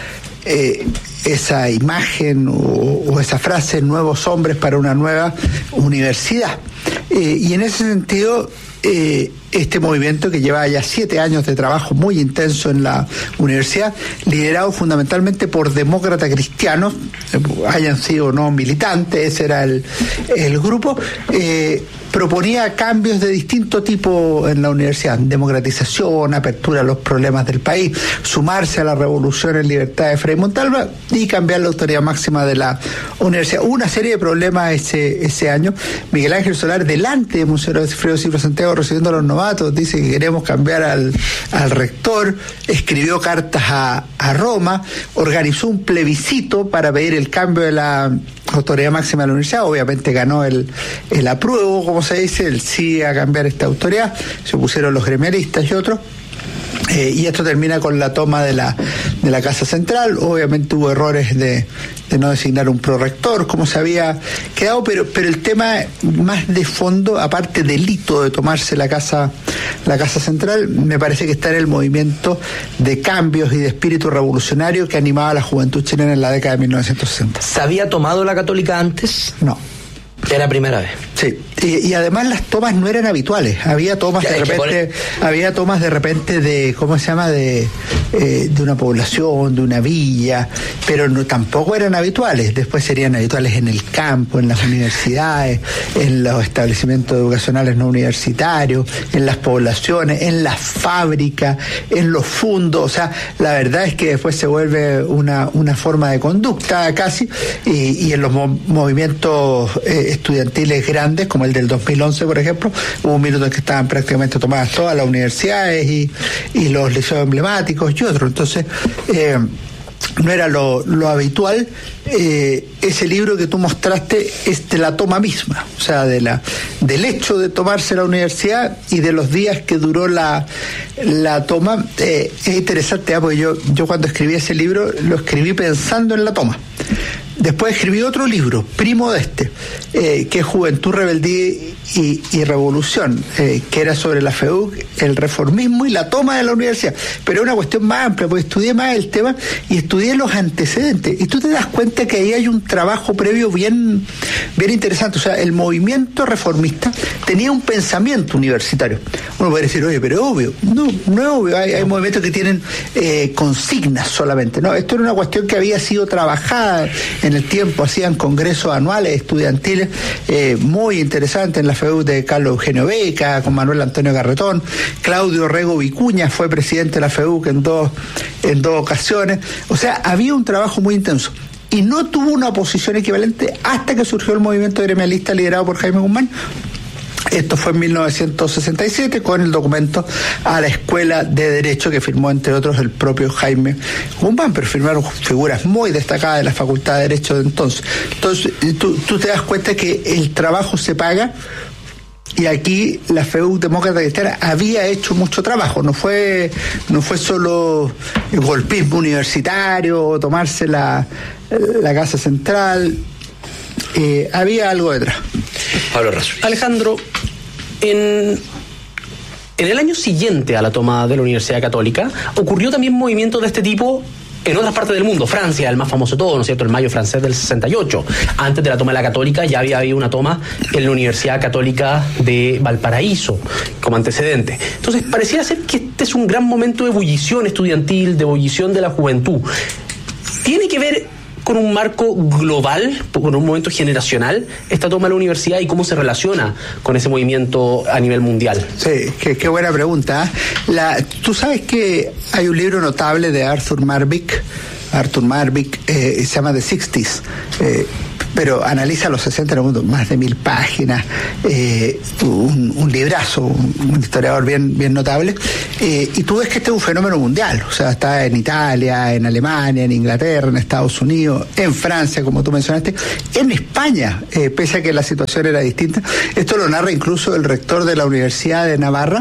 Speaker 11: imagen o esa frase, nuevos hombres para una nueva universidad. Y en ese sentido, este movimiento, que lleva ya 7 años de trabajo muy intenso en la universidad, liderado fundamentalmente por demócratas cristianos, hayan sido o no militantes, ese era el grupo, proponía cambios de distinto tipo en la universidad: democratización, apertura a los problemas del país, sumarse a la revolución en libertad de Frei Montalva y cambiar la autoridad máxima de la universidad. Hubo una serie de problemas ese año. Miguel Ángel Solar, delante de Monseñor Alfredo Silva Santiago, recibiendo a los novatos, dice que queremos cambiar al rector, escribió cartas a Roma, organizó un plebiscito para pedir el cambio de la autoridad máxima de la universidad. Obviamente ganó el apruebo, como se dice, el sí a cambiar esta autoridad. Se opusieron los gremialistas y otros. Y esto termina con la toma de la Casa Central. Obviamente hubo errores de no designar un prorector, como se había quedado, pero el tema más de fondo, aparte del hito de tomarse la Casa Central, me parece que está en el movimiento de cambios y de espíritu revolucionario que animaba a la juventud chilena en la década de 1960.
Speaker 10: ¿Se había tomado la Católica antes?
Speaker 11: No.
Speaker 10: Era primera vez.
Speaker 11: Sí, y además las tomas no eran habituales. Había tomas de repente de, ¿cómo se llama?, de una población, de una villa, pero tampoco eran habituales. Después serían habituales en el campo, en las universidades, en los establecimientos educacionales no universitarios, en las poblaciones, en las fábricas, en los fundos. O sea, la verdad es que después se vuelve una forma de conducta casi, y en los movimientos estudiantiles grandes, como el del 2011, por ejemplo, hubo un minuto en que estaban prácticamente tomadas todas las universidades y los liceos emblemáticos y otros. Entonces, no era lo habitual. Ese libro que tú mostraste es de la toma misma, o sea, del hecho de tomarse la universidad y de los días que duró la toma. Es interesante, porque yo cuando escribí ese libro lo escribí pensando en la toma. Después escribí otro libro, primo de este, que es Juventud, Rebeldía y Revolución, que era sobre la FEUC, el reformismo y la toma de la universidad. Pero es una cuestión más amplia, porque estudié más el tema y estudié los antecedentes. Y tú te das cuenta que ahí hay un trabajo previo bien interesante. O sea, el movimiento reformista tenía un pensamiento universitario. Uno puede decir, oye, pero es obvio. No es obvio. Hay movimientos que tienen consignas solamente. No, esto era una cuestión que había sido trabajada en el tiempo. Hacían congresos anuales estudiantiles muy interesantes en la FEUC de Carlos Eugenio Beca, con Manuel Antonio Garretón. Claudio Rego Vicuña fue presidente de la FEUC en dos ocasiones. O sea, había un trabajo muy intenso. Y no tuvo una oposición equivalente hasta que surgió el movimiento gremialista liderado por Jaime Guzmán. Esto fue en 1967 con el documento a la Escuela de Derecho que firmó, entre otros, el propio Jaime Guzmán, pero firmaron figuras muy destacadas de la Facultad de Derecho de entonces. Entonces, tú te das cuenta que el trabajo se paga. Y aquí la FEUC Demócrata Cristiana había hecho mucho trabajo, no fue solo el golpismo universitario, tomarse la Casa Central, había algo detrás.
Speaker 12: Pablo Razo. Alejandro, En el año siguiente a la toma de la Universidad Católica, ocurrió también movimientos de este tipo en otras partes del mundo. Francia, el más famoso de todo, ¿no es cierto?, el Mayo francés del 68. Antes de la toma de la Católica ya había habido una toma en la Universidad Católica de Valparaíso como antecedente. Entonces pareciera ser que este es un gran momento de ebullición estudiantil, de ebullición de la juventud. ¿Tiene que ver con un marco global, con un momento generacional, esta toma de la universidad y cómo se relaciona con ese movimiento a nivel mundial?
Speaker 11: Sí, qué buena pregunta. Tú sabes que hay un libro notable de Arthur Marvick, se llama The 60s, pero analiza los 60 en el mundo, más de 1000 páginas, un librazo, un historiador bien notable, y tú ves que este es un fenómeno mundial, o sea, está en Italia, en Alemania, en Inglaterra, en Estados Unidos, en Francia, como tú mencionaste, en España, pese a que la situación era distinta. Esto lo narra incluso el rector de la Universidad de Navarra,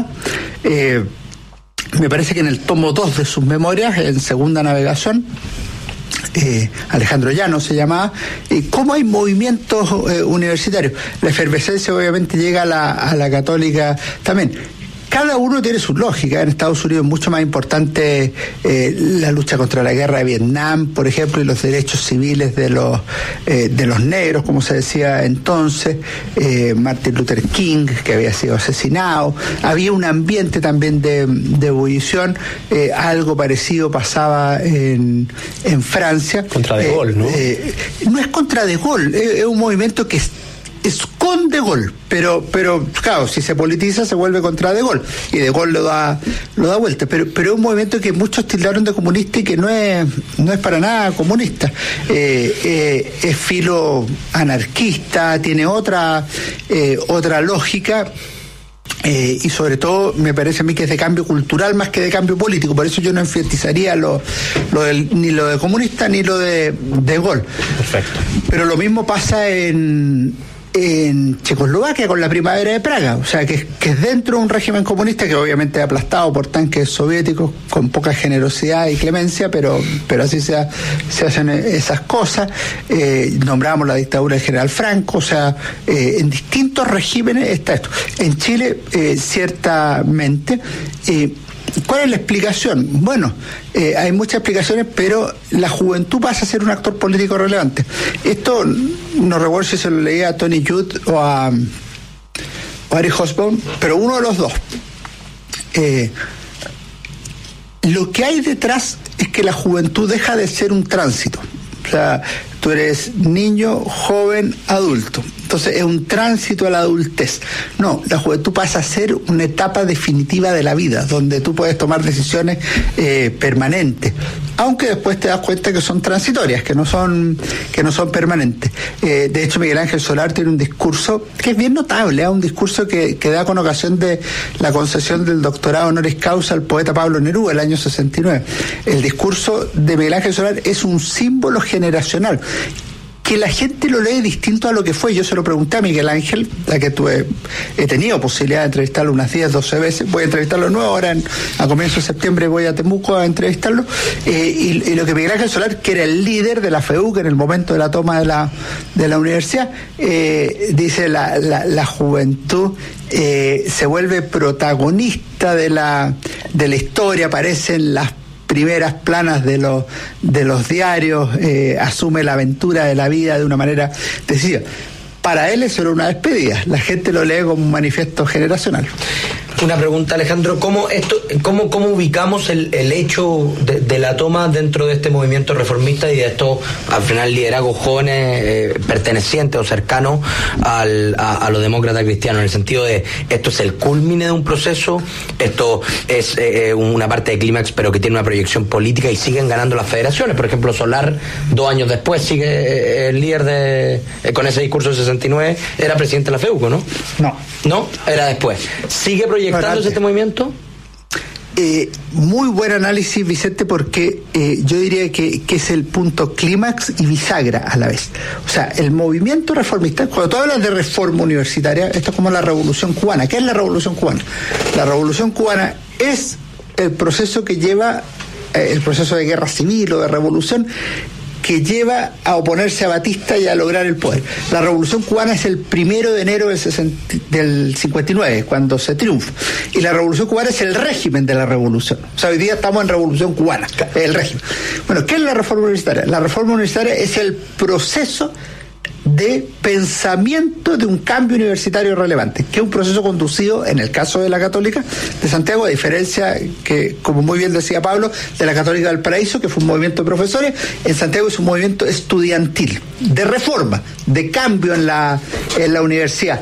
Speaker 11: me parece que en el tomo 2 de sus memorias, en segunda navegación, Alejandro Llano se llamaba, cómo hay movimientos universitarios. La efervescencia obviamente llega a la Católica también. Cada uno tiene su lógica. En Estados Unidos es mucho más importante la lucha contra la guerra de Vietnam, por ejemplo, y los derechos civiles de los negros, como se decía entonces. Martin Luther King, que había sido asesinado. Había un ambiente también de ebullición. Algo parecido pasaba en Francia.
Speaker 12: Contra De Gaulle, ¿no?
Speaker 11: No es contra De Gaulle, es un movimiento que es con De Gaulle, pero claro, si se politiza se vuelve contra De Gaulle, y De Gaulle lo da vuelta, pero es un movimiento que muchos tildaron de comunista y que no es para nada comunista, es filo anarquista, tiene otra lógica. Y sobre todo me parece a mí que es de cambio cultural más que de cambio político. Por eso yo no enfatizaría ni lo de comunista ni lo de Gaulle.
Speaker 12: Perfecto.
Speaker 11: Pero lo mismo pasa en Checoslovaquia con la primavera de Praga, o sea que es dentro de un régimen comunista que obviamente es aplastado por tanques soviéticos con poca generosidad y clemencia, pero así se hacen esas cosas. Nombramos la dictadura del general Franco, o sea, en distintos regímenes está esto. En Chile, ciertamente. ¿Cuál es la explicación? Bueno, hay muchas explicaciones, pero la juventud pasa a ser un actor político relevante. Esto no recuerdo si se lo leía a Tony Judd o a Ari Hobsbawm, pero uno de los dos. Lo que hay detrás es que la juventud deja de ser un tránsito. O sea, tú eres niño, joven, adulto. Entonces es un tránsito a la adultez. No, la juventud pasa a ser una etapa definitiva de la vida, donde tú puedes tomar decisiones permanentes, aunque después te das cuenta que son transitorias, que no son permanentes. De hecho, Miguel Ángel Solar tiene un discurso que es bien notable, un discurso que da con ocasión de la concesión del doctorado honoris causa al poeta Pablo Neruda el año 69. El discurso de Miguel Ángel Solar es un símbolo generacional, que la gente lo lee distinto a lo que fue. Yo se lo pregunté a Miguel Ángel, a que he tenido posibilidad de entrevistarlo unas 10, 12 veces, voy a entrevistarlo de nuevo, ahora a comienzos de septiembre voy a Temuco a entrevistarlo, y lo que Miguel Ángel Solar, que era el líder de la FEUC en el momento de la toma de la universidad, dice la juventud se vuelve protagonista de la historia, aparecen las primeras planas de los diarios, asume la aventura de la vida de una manera decisiva. Para él eso era una despedida, la gente lo lee como un manifiesto generacional.
Speaker 10: Una pregunta, Alejandro, ¿cómo ubicamos el hecho de la toma dentro de este movimiento reformista y de estos, al final, liderazgos jóvenes pertenecientes o cercanos a los demócratas cristianos, en el sentido de esto es el culmine de un proceso, esto es una parte de clímax pero que tiene una proyección política y siguen ganando las federaciones? Por ejemplo, Solar, 2 años después, sigue el líder con ese discurso de 69, era presidente de la FEUCO, ¿no? No, era después. ¿Sigue proyectándose este movimiento?
Speaker 11: Muy buen análisis, Vicente, porque yo diría que es el punto clímax y bisagra a la vez. O sea, el movimiento reformista, cuando tú hablas de reforma universitaria, esto es como la Revolución Cubana. ¿Qué es la Revolución Cubana? La Revolución Cubana es el proceso que lleva, el proceso de guerra civil o de revolución, que lleva a oponerse a Batista y a lograr el poder. La Revolución Cubana es el 1 de enero del 59, cuando se triunfa. Y la Revolución Cubana es el régimen de la revolución. O sea, hoy día estamos en Revolución Cubana, el régimen. Bueno, ¿qué es la reforma universitaria? La reforma universitaria es el proceso de pensamiento de un cambio universitario relevante, que es un proceso conducido, en el caso de la Católica de Santiago, a diferencia que, como muy bien decía Pablo, de la Católica del Paraíso, que fue un movimiento de profesores. En Santiago es un movimiento estudiantil, de reforma, de cambio en la universidad.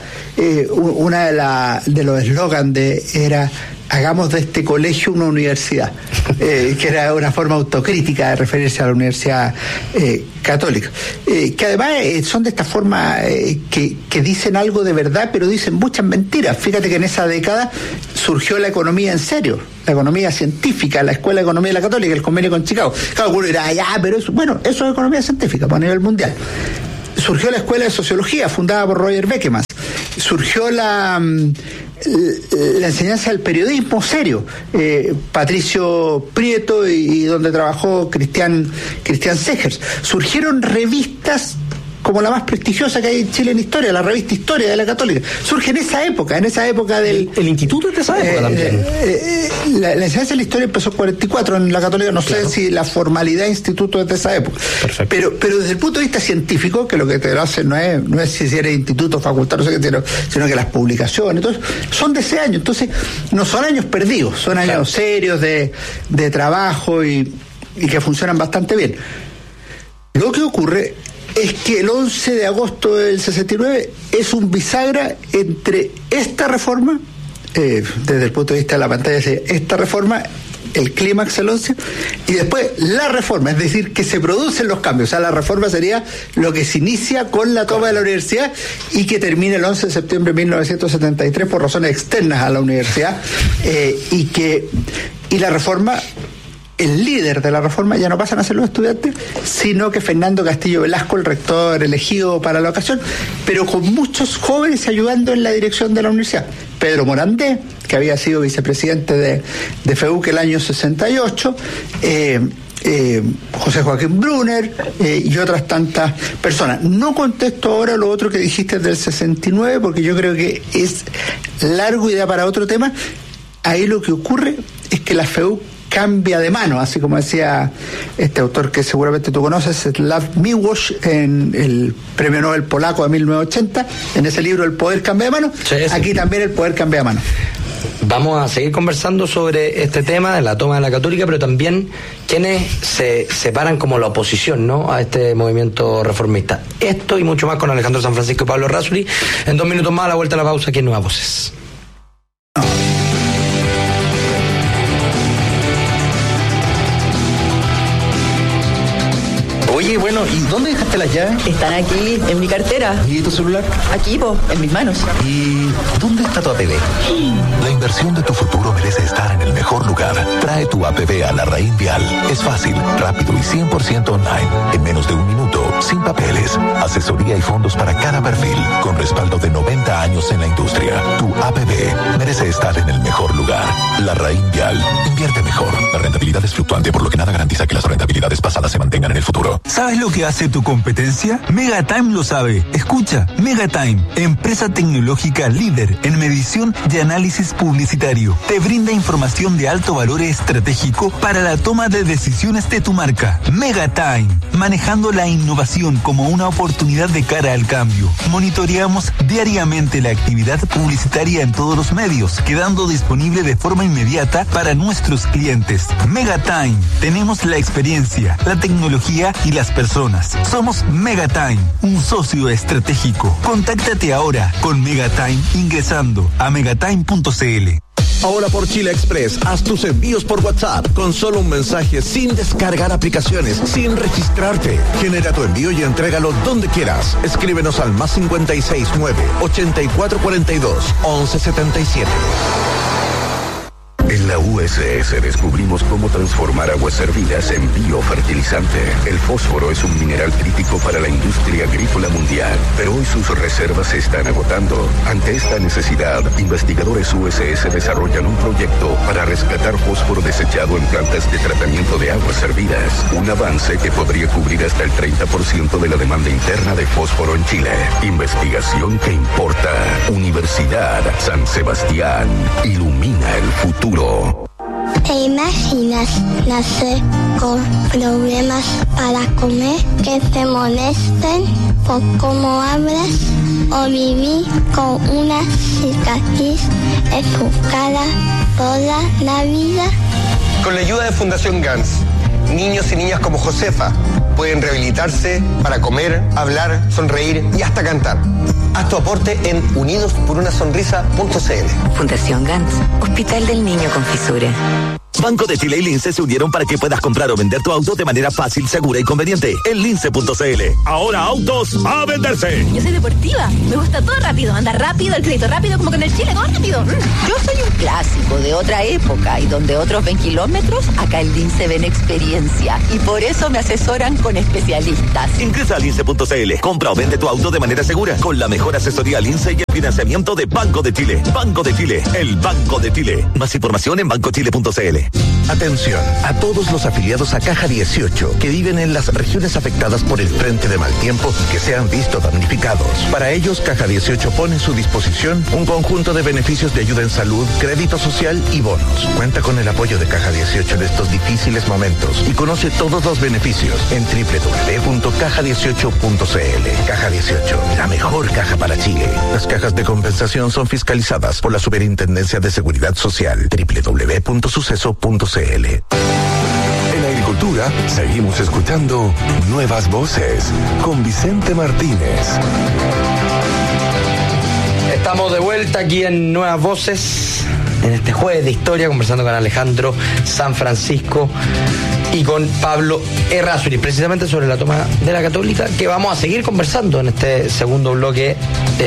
Speaker 11: Una de los eslogans era: hagamos de este colegio una universidad, que era una forma autocrítica de referirse a la Universidad Católica, que además son de esta forma que dicen algo de verdad, pero dicen muchas mentiras. Fíjate que en esa década surgió la economía en serio, la economía científica, la Escuela de Economía de la Católica, el convenio con Chicago. Claro, uno dirá, pero eso es economía científica a nivel mundial. Surgió la Escuela de Sociología, fundada por Roger Bekemas. Surgió la enseñanza del periodismo serio, Patricio Prieto y donde trabajó Cristian Segers. Surgieron revistas como la más prestigiosa que hay en Chile en historia, la revista Historia de la Católica. Surge en esa época del...
Speaker 12: El instituto es de esa época también.
Speaker 11: La enseñanza de la historia empezó en 44 en la Católica, no sé si la formalidad de instituto es de esa época.
Speaker 12: Perfecto.
Speaker 11: Pero desde el punto de vista científico, que lo que te lo hace no es si eres instituto, facultad, no sé qué, sino que las publicaciones, entonces, son de ese año. Entonces, no son años perdidos, son años serios de trabajo y que funcionan bastante bien. Lo que ocurre es que el 11 de agosto del 69 es un bisagra entre esta reforma, desde el punto de vista de la pantalla, esta reforma, el clímax el 11, y después la reforma, es decir, que se producen los cambios. O sea, la reforma sería lo que se inicia con la toma de la universidad y que termina el 11 de septiembre de 1973 por razones externas a la universidad, y la reforma... El líder de la reforma ya no pasan a ser los estudiantes, sino que Fernando Castillo Velasco, el rector elegido para la ocasión, pero con muchos jóvenes ayudando en la dirección de la universidad. Pedro Morandé, que había sido vicepresidente de FEUC el año 68, José Joaquín Brunner y otras tantas personas. No contesto ahora lo otro que dijiste del 69, porque yo creo que es largo y da para otro tema. Ahí lo que ocurre es que la FEUC cambia de mano, así como decía este autor que seguramente tú conoces, Sław Miłosz, en el premio Nobel polaco de 1980, en ese libro El poder cambia de mano. Sí. Aquí también el poder cambia de mano.
Speaker 10: Vamos a seguir conversando sobre este tema de la toma de la Católica, pero también quienes se separan como la oposición, ¿no?, a este movimiento reformista. Esto y mucho más con Alejandro San Francisco y Pablo Errázuriz. En 2 minutos más, a la vuelta a la pausa aquí en Nuevas Voces.
Speaker 8: Oye, bueno, ¿y dónde dejaste las llaves?
Speaker 13: Están aquí, en mi cartera.
Speaker 8: ¿Y tu celular?
Speaker 13: Aquí, en mis manos.
Speaker 8: ¿Y dónde está tu APB?
Speaker 4: La inversión de tu futuro merece estar en el mejor lugar. Trae tu APB a la Raín Vial. Es fácil, rápido y 100% online. En menos de 1 minuto, sin papeles. Asesoría y fondos para cada perfil, con respaldo de 90 años en la industria. Tu APB merece estar en el mejor lugar. La Raín Vial. Invierte mejor. La rentabilidad es fluctuante, por lo que nada garantiza que las rentabilidades pasadas se mantengan en el futuro.
Speaker 14: ¿Sabes lo que hace tu competencia? Megatime lo sabe. Escucha, Megatime, empresa tecnológica líder en medición y análisis publicitario. Te brinda información de alto valor estratégico para la toma de decisiones de tu marca. Megatime, manejando la innovación como una oportunidad de cara al cambio. Monitoreamos diariamente la actividad publicitaria en todos los medios, quedando disponible de forma inmediata para nuestros clientes. Megatime, tenemos la experiencia, la tecnología y las personas. Somos Megatime, un socio estratégico. Contáctate ahora con Megatime ingresando a megatime.cl.
Speaker 15: Ahora por Chile Express, haz tus envíos por WhatsApp con solo un mensaje, sin descargar aplicaciones, sin registrarte. Genera tu envío y entrégalo donde quieras. Escríbenos al +569 8442 1177.
Speaker 4: En la
Speaker 16: la USS descubrimos cómo transformar aguas hervidas en biofertilizante. El fósforo es un mineral crítico para la industria agrícola mundial, pero hoy sus reservas se están agotando. Ante esta necesidad, investigadores USS desarrollan un proyecto para rescatar fósforo desechado en plantas de tratamiento de aguas hervidas. Un avance que podría cubrir hasta el 30% de la demanda interna de fósforo en Chile. Investigación que importa. Universidad San Sebastián. Ilumina el futuro.
Speaker 17: ¿Te imaginas nacer con problemas para comer, que te molesten por cómo hablas, o vivir con una cicatriz en tu cara toda la vida?
Speaker 18: Con la ayuda de Fundación GANS, niños y niñas como Josefa pueden rehabilitarse para comer, hablar, sonreír y hasta cantar. Haz tu aporte en unidosporunasonrisa.cl.
Speaker 19: Fundación GANS, Hospital del Niño con Fisura.
Speaker 20: Banco de Chile y Lince se unieron para que puedas comprar o vender tu auto de manera fácil, segura y conveniente en lince.cl. Ahora autos a venderse.
Speaker 21: Yo soy deportiva, me gusta todo rápido, andar rápido, el crédito rápido, como que en el Chile todo rápido.
Speaker 22: Yo soy un clásico de otra época y donde otros ven kilómetros, acá en Lince ven experiencia y por eso me asesoran con especialistas.
Speaker 20: Ingresa a lince.cl, compra o vende tu auto de manera segura con la mejor asesoría Lince y el financiamiento de Banco de Chile. Banco de Chile, el Banco de Chile. Más información en bancochile.cl.
Speaker 15: Atención a todos los afiliados a Caja 18 que viven en las regiones afectadas por el frente de mal tiempo y que se han visto damnificados. Para ellos, Caja 18 pone a su disposición un conjunto de beneficios de ayuda en salud, crédito social y bonos. Cuenta con el apoyo de Caja 18 en estos difíciles momentos y conoce todos los beneficios en www.caja18.cl. Caja 18, la mejor caja para Chile. Las cajas de compensación son fiscalizadas por la Superintendencia de Seguridad Social. www.suceso.cl.
Speaker 4: En Agricultura seguimos escuchando Nuevas Voces con Vicente Martínez.
Speaker 10: Estamos de vuelta aquí en Nuevas Voces, en este jueves de historia, conversando con Alejandro San Francisco y con Pablo Errázuriz, precisamente sobre la toma de la Católica, que vamos a seguir conversando en este segundo bloque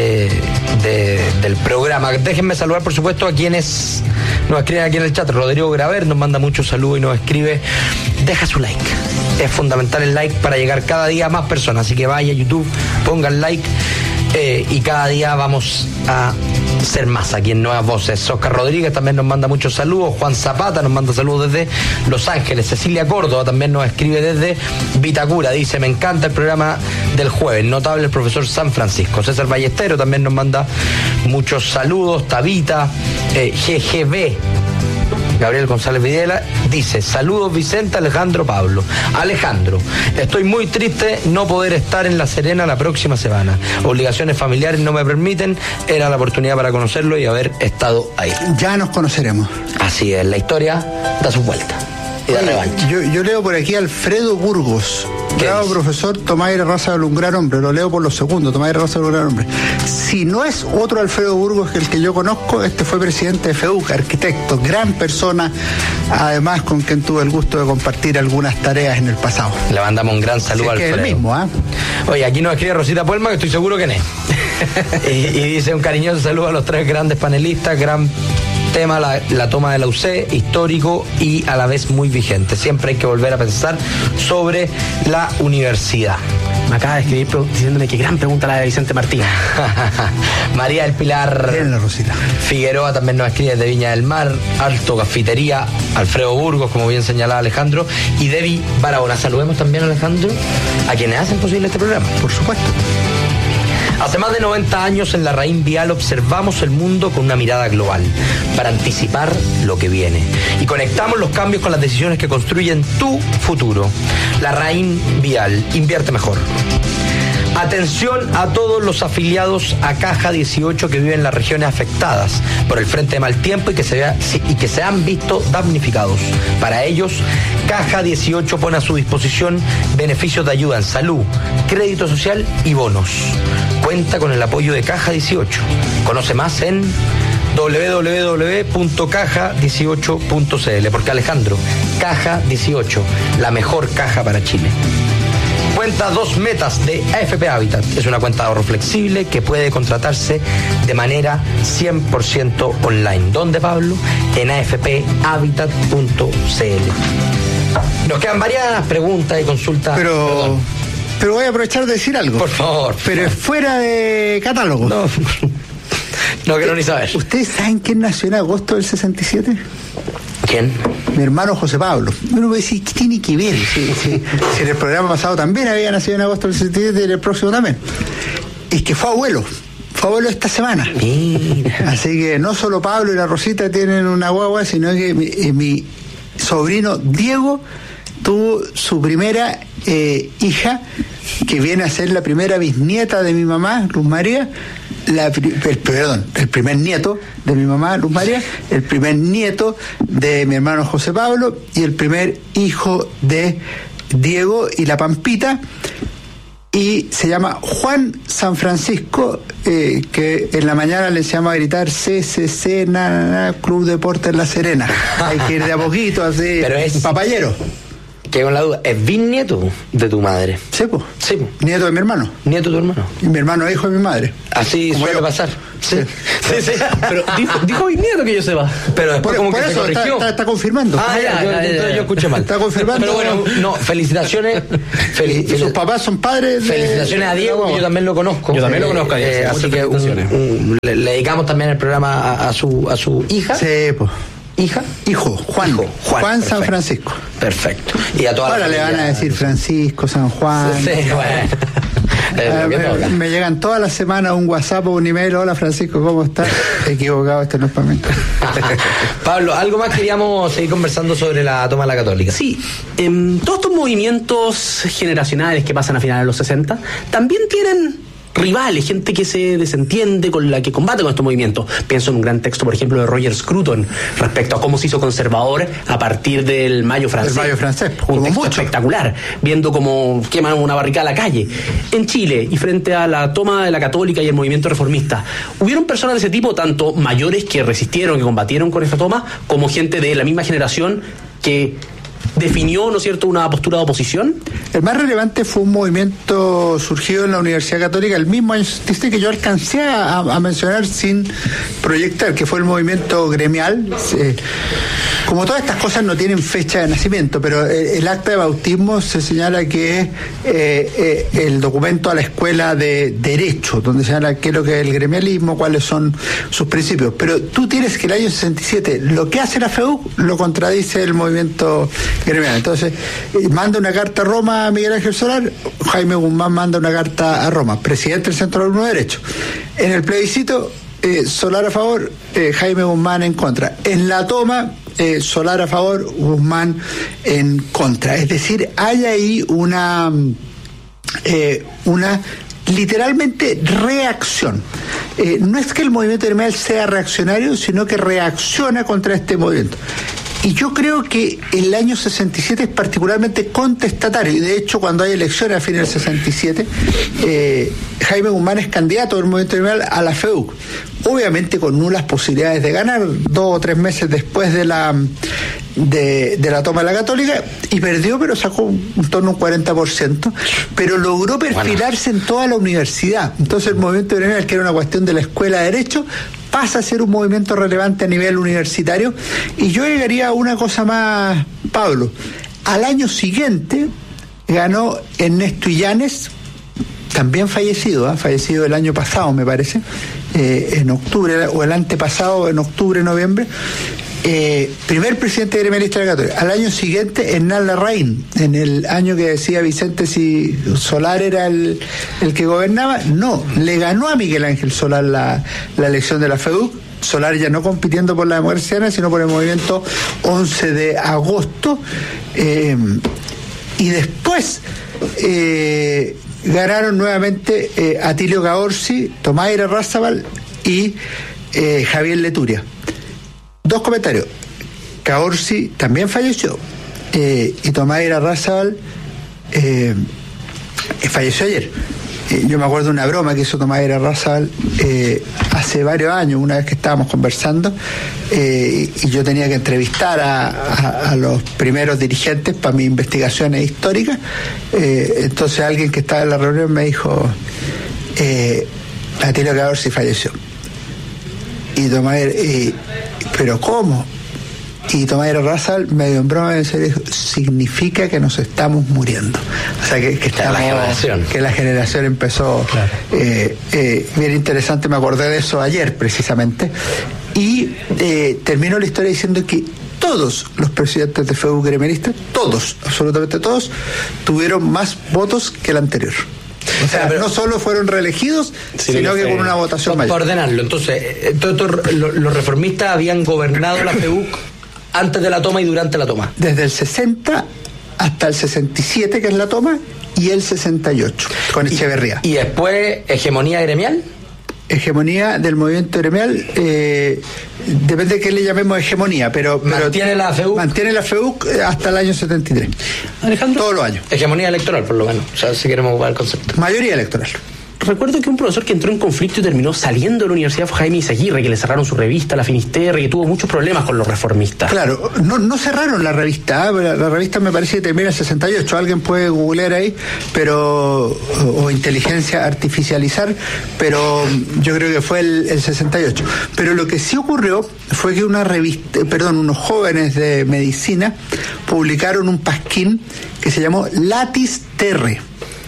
Speaker 10: del programa. Déjenme saludar, por supuesto, a quienes nos escriben aquí en el chat. Rodrigo Graver nos manda muchos saludos y nos escribe: deja su like. Es fundamental el like para llegar cada día a más personas, así que vaya a YouTube, pongan like y cada día vamos a ser más aquí en Nuevas Voces. Oscar Rodríguez también nos manda muchos saludos. Juan Zapata nos manda saludos desde Los Ángeles. Cecilia Córdoba también nos escribe desde Vitacura. Dice: me encanta el programa del jueves, notable el profesor San Francisco. César Ballestero también nos manda muchos saludos. Tabita, GGB, Gabriel González Videla dice: saludos Vicente, Alejandro, Pablo. Alejandro, estoy muy triste no poder estar en La Serena la próxima semana. Obligaciones familiares no me permiten. Era la oportunidad para conocerlo y haber estado ahí.
Speaker 11: Ya nos conoceremos.
Speaker 10: Así es, la historia da su vuelta. Y da revancha.
Speaker 11: Yo leo por aquí Alfredo Burgos. Bravo, profesor, Tomás era raza de un gran hombre. Lo leo por los segundos. Tomás era raza de un gran hombre. Si no es otro Alfredo Burgos que el que yo conozco, este fue presidente de FEUC, arquitecto, gran persona, además con quien tuve el gusto de compartir algunas tareas en el pasado.
Speaker 10: Le mandamos un gran saludo a Alfredo.
Speaker 11: Es el mismo, ¿ah?
Speaker 10: Oye, aquí nos escribe Rosita Puelma, que estoy seguro que no es. y dice: un cariñoso saludo a los tres grandes panelistas. Gran tema la toma de la UC, histórico y a la vez muy vigente. Siempre hay que volver a pensar sobre la universidad.
Speaker 12: Me acaba de escribir diciéndome que gran pregunta la de Vicente Martínez.
Speaker 10: María del Pilar Figueroa también nos escribe desde Viña del Mar. Alto Cafetería, Alfredo Burgos, como bien señalaba Alejandro, y Debbie Barahona. Saludemos también, Alejandro, a quienes hacen posible este programa.
Speaker 11: Por supuesto.
Speaker 10: Hace más de 90 años en La Raín Vial observamos el mundo con una mirada global para anticipar lo que viene y conectamos los cambios con las decisiones que construyen tu futuro. La Raín Vial, invierte mejor. Atención a todos los afiliados a Caja 18 que viven en las regiones afectadas por el frente de mal tiempo y que se han visto damnificados. Para ellos, Caja 18 pone a su disposición beneficios de ayuda en salud, crédito social y bonos. Cuenta con el apoyo de Caja 18. Conoce más en www.caja18.cl, porque Alejandro, Caja 18, la mejor caja para Chile. cuenta 2 metas de AFP Habitat. Es una cuenta de ahorro flexible que puede contratarse de manera 100% online. ¿Dónde, Pablo? En afphabitat.cl. Nos quedan varias preguntas y consultas.
Speaker 11: Pero voy a aprovechar de decir algo.
Speaker 10: Por favor.
Speaker 11: Pero es fuera de catálogo.
Speaker 10: No quiero ni saber.
Speaker 11: ¿Ustedes saben quién nació en agosto del 67?
Speaker 10: ¿Quién?
Speaker 11: Mi hermano José Pablo. Uno puede decir, ¿qué tiene que ver? Si en el programa pasado también había nacido en agosto del 67 y en el próximo también. Es que fue abuelo esta semana.
Speaker 10: Mira.
Speaker 11: Así que no solo Pablo y la Rosita tienen una guagua, sino que mi sobrino Diego tuvo su primera hija, que viene a ser la primera bisnieta de mi mamá, Luz María. El primer nieto de mi mamá, Luz María, el primer nieto de mi hermano José Pablo y el primer hijo de Diego y la Pampita, y se llama Juan San Francisco, que en la mañana le enseñamos a gritar CCC, Club Deportes La Serena. Hay que ir de a poquito, así.
Speaker 10: Pero es
Speaker 11: papayero.
Speaker 10: Que con la duda, ¿es bisnieto de tu madre?
Speaker 11: Sí, pues. Nieto de mi hermano.
Speaker 10: Nieto de tu hermano.
Speaker 11: Y mi hermano es hijo de mi madre.
Speaker 10: Así
Speaker 11: como
Speaker 10: suele pasar.
Speaker 11: Sí.
Speaker 12: Pero dijo bisnieto que yo sepa.
Speaker 10: Pero después
Speaker 11: por
Speaker 10: que
Speaker 11: eso
Speaker 10: se corrigió.
Speaker 11: está confirmando.
Speaker 10: Entonces yo escuché mal.
Speaker 11: Está confirmando.
Speaker 10: Pero bueno, no, felicitaciones.
Speaker 11: Y sus papás son padres.
Speaker 10: Felicitaciones a Diego, yo también lo conozco.
Speaker 12: Yo también lo conozco.
Speaker 10: Así que le dedicamos también el programa a su hija.
Speaker 11: Sí, pues.
Speaker 10: ¿Hija?
Speaker 11: Hijo, Juan San Francisco.
Speaker 10: Perfecto. Y a toda
Speaker 11: ahora
Speaker 10: la
Speaker 11: le van a decir Francisco, San Juan.
Speaker 10: Sí, bueno.
Speaker 11: Me llegan todas las semanas un WhatsApp o un email. Hola Francisco, ¿cómo estás? Equivocado, este no es para mí.
Speaker 10: Pablo, algo más queríamos seguir conversando sobre la toma de la Católica.
Speaker 12: Sí, todos estos movimientos generacionales que pasan a finales de los 60 también tienen rivales, gente que se desentiende, con la que combate con estos movimientos. Pienso en un gran texto, por ejemplo, de Roger Scruton respecto a cómo se hizo conservador a partir del Mayo francés.
Speaker 11: El Mayo francés,
Speaker 12: un texto espectacular, viendo cómo queman una barricada a la calle. En Chile, y frente a la toma de la Católica y el movimiento reformista, hubieron personas de ese tipo, tanto mayores que resistieron, que combatieron con esta toma, como gente de la misma generación que definió, ¿no es cierto?, una postura de oposición.
Speaker 11: El más relevante fue un movimiento surgido en la Universidad Católica el mismo año que yo alcancé a mencionar sin proyectar, que fue el movimiento gremial. Como todas estas cosas no tienen fecha de nacimiento, pero el acta de bautismo se señala que es el documento a la escuela de Derecho, donde se señala qué es lo que es el gremialismo, cuáles son sus principios. Pero tú tienes que el año 67, lo que hace la FEUC lo contradice el movimiento gremial. Entonces, manda una carta a Roma a Miguel Ángel Solar, Jaime Guzmán manda una carta a Roma, presidente del Centro de Alumnos de Derecho. En el plebiscito, Solar a favor, Jaime Guzmán en contra. En la toma, Solar a favor, Guzmán en contra. Es decir, hay ahí una literalmente reacción. No es que el movimiento gremial sea reaccionario, sino que reacciona contra este movimiento. Y yo creo que el año 67 es particularmente contestatario, y de hecho cuando hay elecciones a fines del 67, Jaime Guzmán es candidato del movimiento gremial a la FEUC, obviamente con nulas posibilidades de ganar, 2 o 3 meses después de la toma de la Católica, y perdió, pero sacó en torno a un 40%, pero logró perfilarse en toda la universidad. Entonces el movimiento gremial, que era una cuestión de la Escuela de Derecho, pasa a ser un movimiento relevante a nivel universitario. Y yo agregaría una cosa más, Pablo. Al año siguiente ganó Ernesto Illanes, también fallecido el año pasado, me parece, en octubre, o el antepasado, en octubre, noviembre, primer presidente gremialista de la Católica. Al año siguiente, Hernán Larraín, en el año que decía Vicente si Solar era el que gobernaba, no, le ganó a Miguel Ángel Solar la elección de la FEUC. Solar ya no compitiendo por la democracia cristiana, sino por el movimiento 11 de agosto, y después ganaron nuevamente Atilio Caorsi, Tomás Irarrázaval y Javier Leturia. 2 comentarios. Caorsi también falleció, y Tomás Irarrázaval falleció ayer. Yo me acuerdo de una broma que hizo Tomás Irarrázaval hace varios años, una vez que estábamos conversando, y yo tenía que entrevistar a los primeros dirigentes para mis investigaciones históricas. Entonces alguien que estaba en la reunión me dijo, Atilio Caorsi falleció. Y Tomás, ¿pero cómo? Y Tomás Irarrázaval, medio en broma, me dijo, significa que nos estamos muriendo. O sea, que la generación empezó. Claro. Bien interesante, me acordé de eso ayer precisamente. Y terminó la historia diciendo que todos los presidentes de FEU gremeristas, todos, absolutamente todos, tuvieron más votos que el anterior. O sea, pero no solo fueron reelegidos, sino que con una votación mayor.
Speaker 10: Para ordenarlo, entonces, los reformistas habían gobernado la FEUC antes de la toma y durante la toma.
Speaker 11: Desde el 60 hasta el 67, que es la toma, y el 68, con Echeverría.
Speaker 10: ¿Y después hegemonía gremial?
Speaker 11: Hegemonía del movimiento gremial, depende de qué le llamemos hegemonía, pero
Speaker 10: ¿mantiene la FEUC?
Speaker 11: Mantiene la FEUC hasta el año 73.
Speaker 12: Alejandro,
Speaker 11: todos los años.
Speaker 10: Hegemonía electoral, por lo menos, o sea, si queremos ocupar el concepto.
Speaker 11: Mayoría electoral.
Speaker 12: Recuerdo que un profesor que entró en conflicto y terminó saliendo de la universidad fue Jaime Izaguirre, que le cerraron su revista, La Finisterre, y que tuvo muchos problemas con los reformistas.
Speaker 11: Claro, no cerraron la revista, la revista me parece que termina en el 68, alguien puede googlear ahí, o inteligencia artificializar, pero yo creo que fue el 68. Pero lo que sí ocurrió fue que unos jóvenes de medicina publicaron un pasquín que se llamó Latis Terre,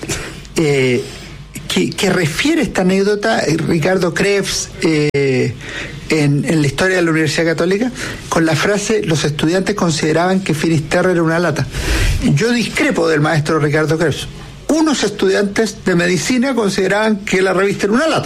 Speaker 11: que refiere esta anécdota Ricardo Krebs en la historia de la Universidad Católica con la frase: los estudiantes consideraban que Finisterre era una lata. Yo discrepo del maestro Ricardo Krebs. Unos estudiantes de medicina consideraban que la revista era una lata.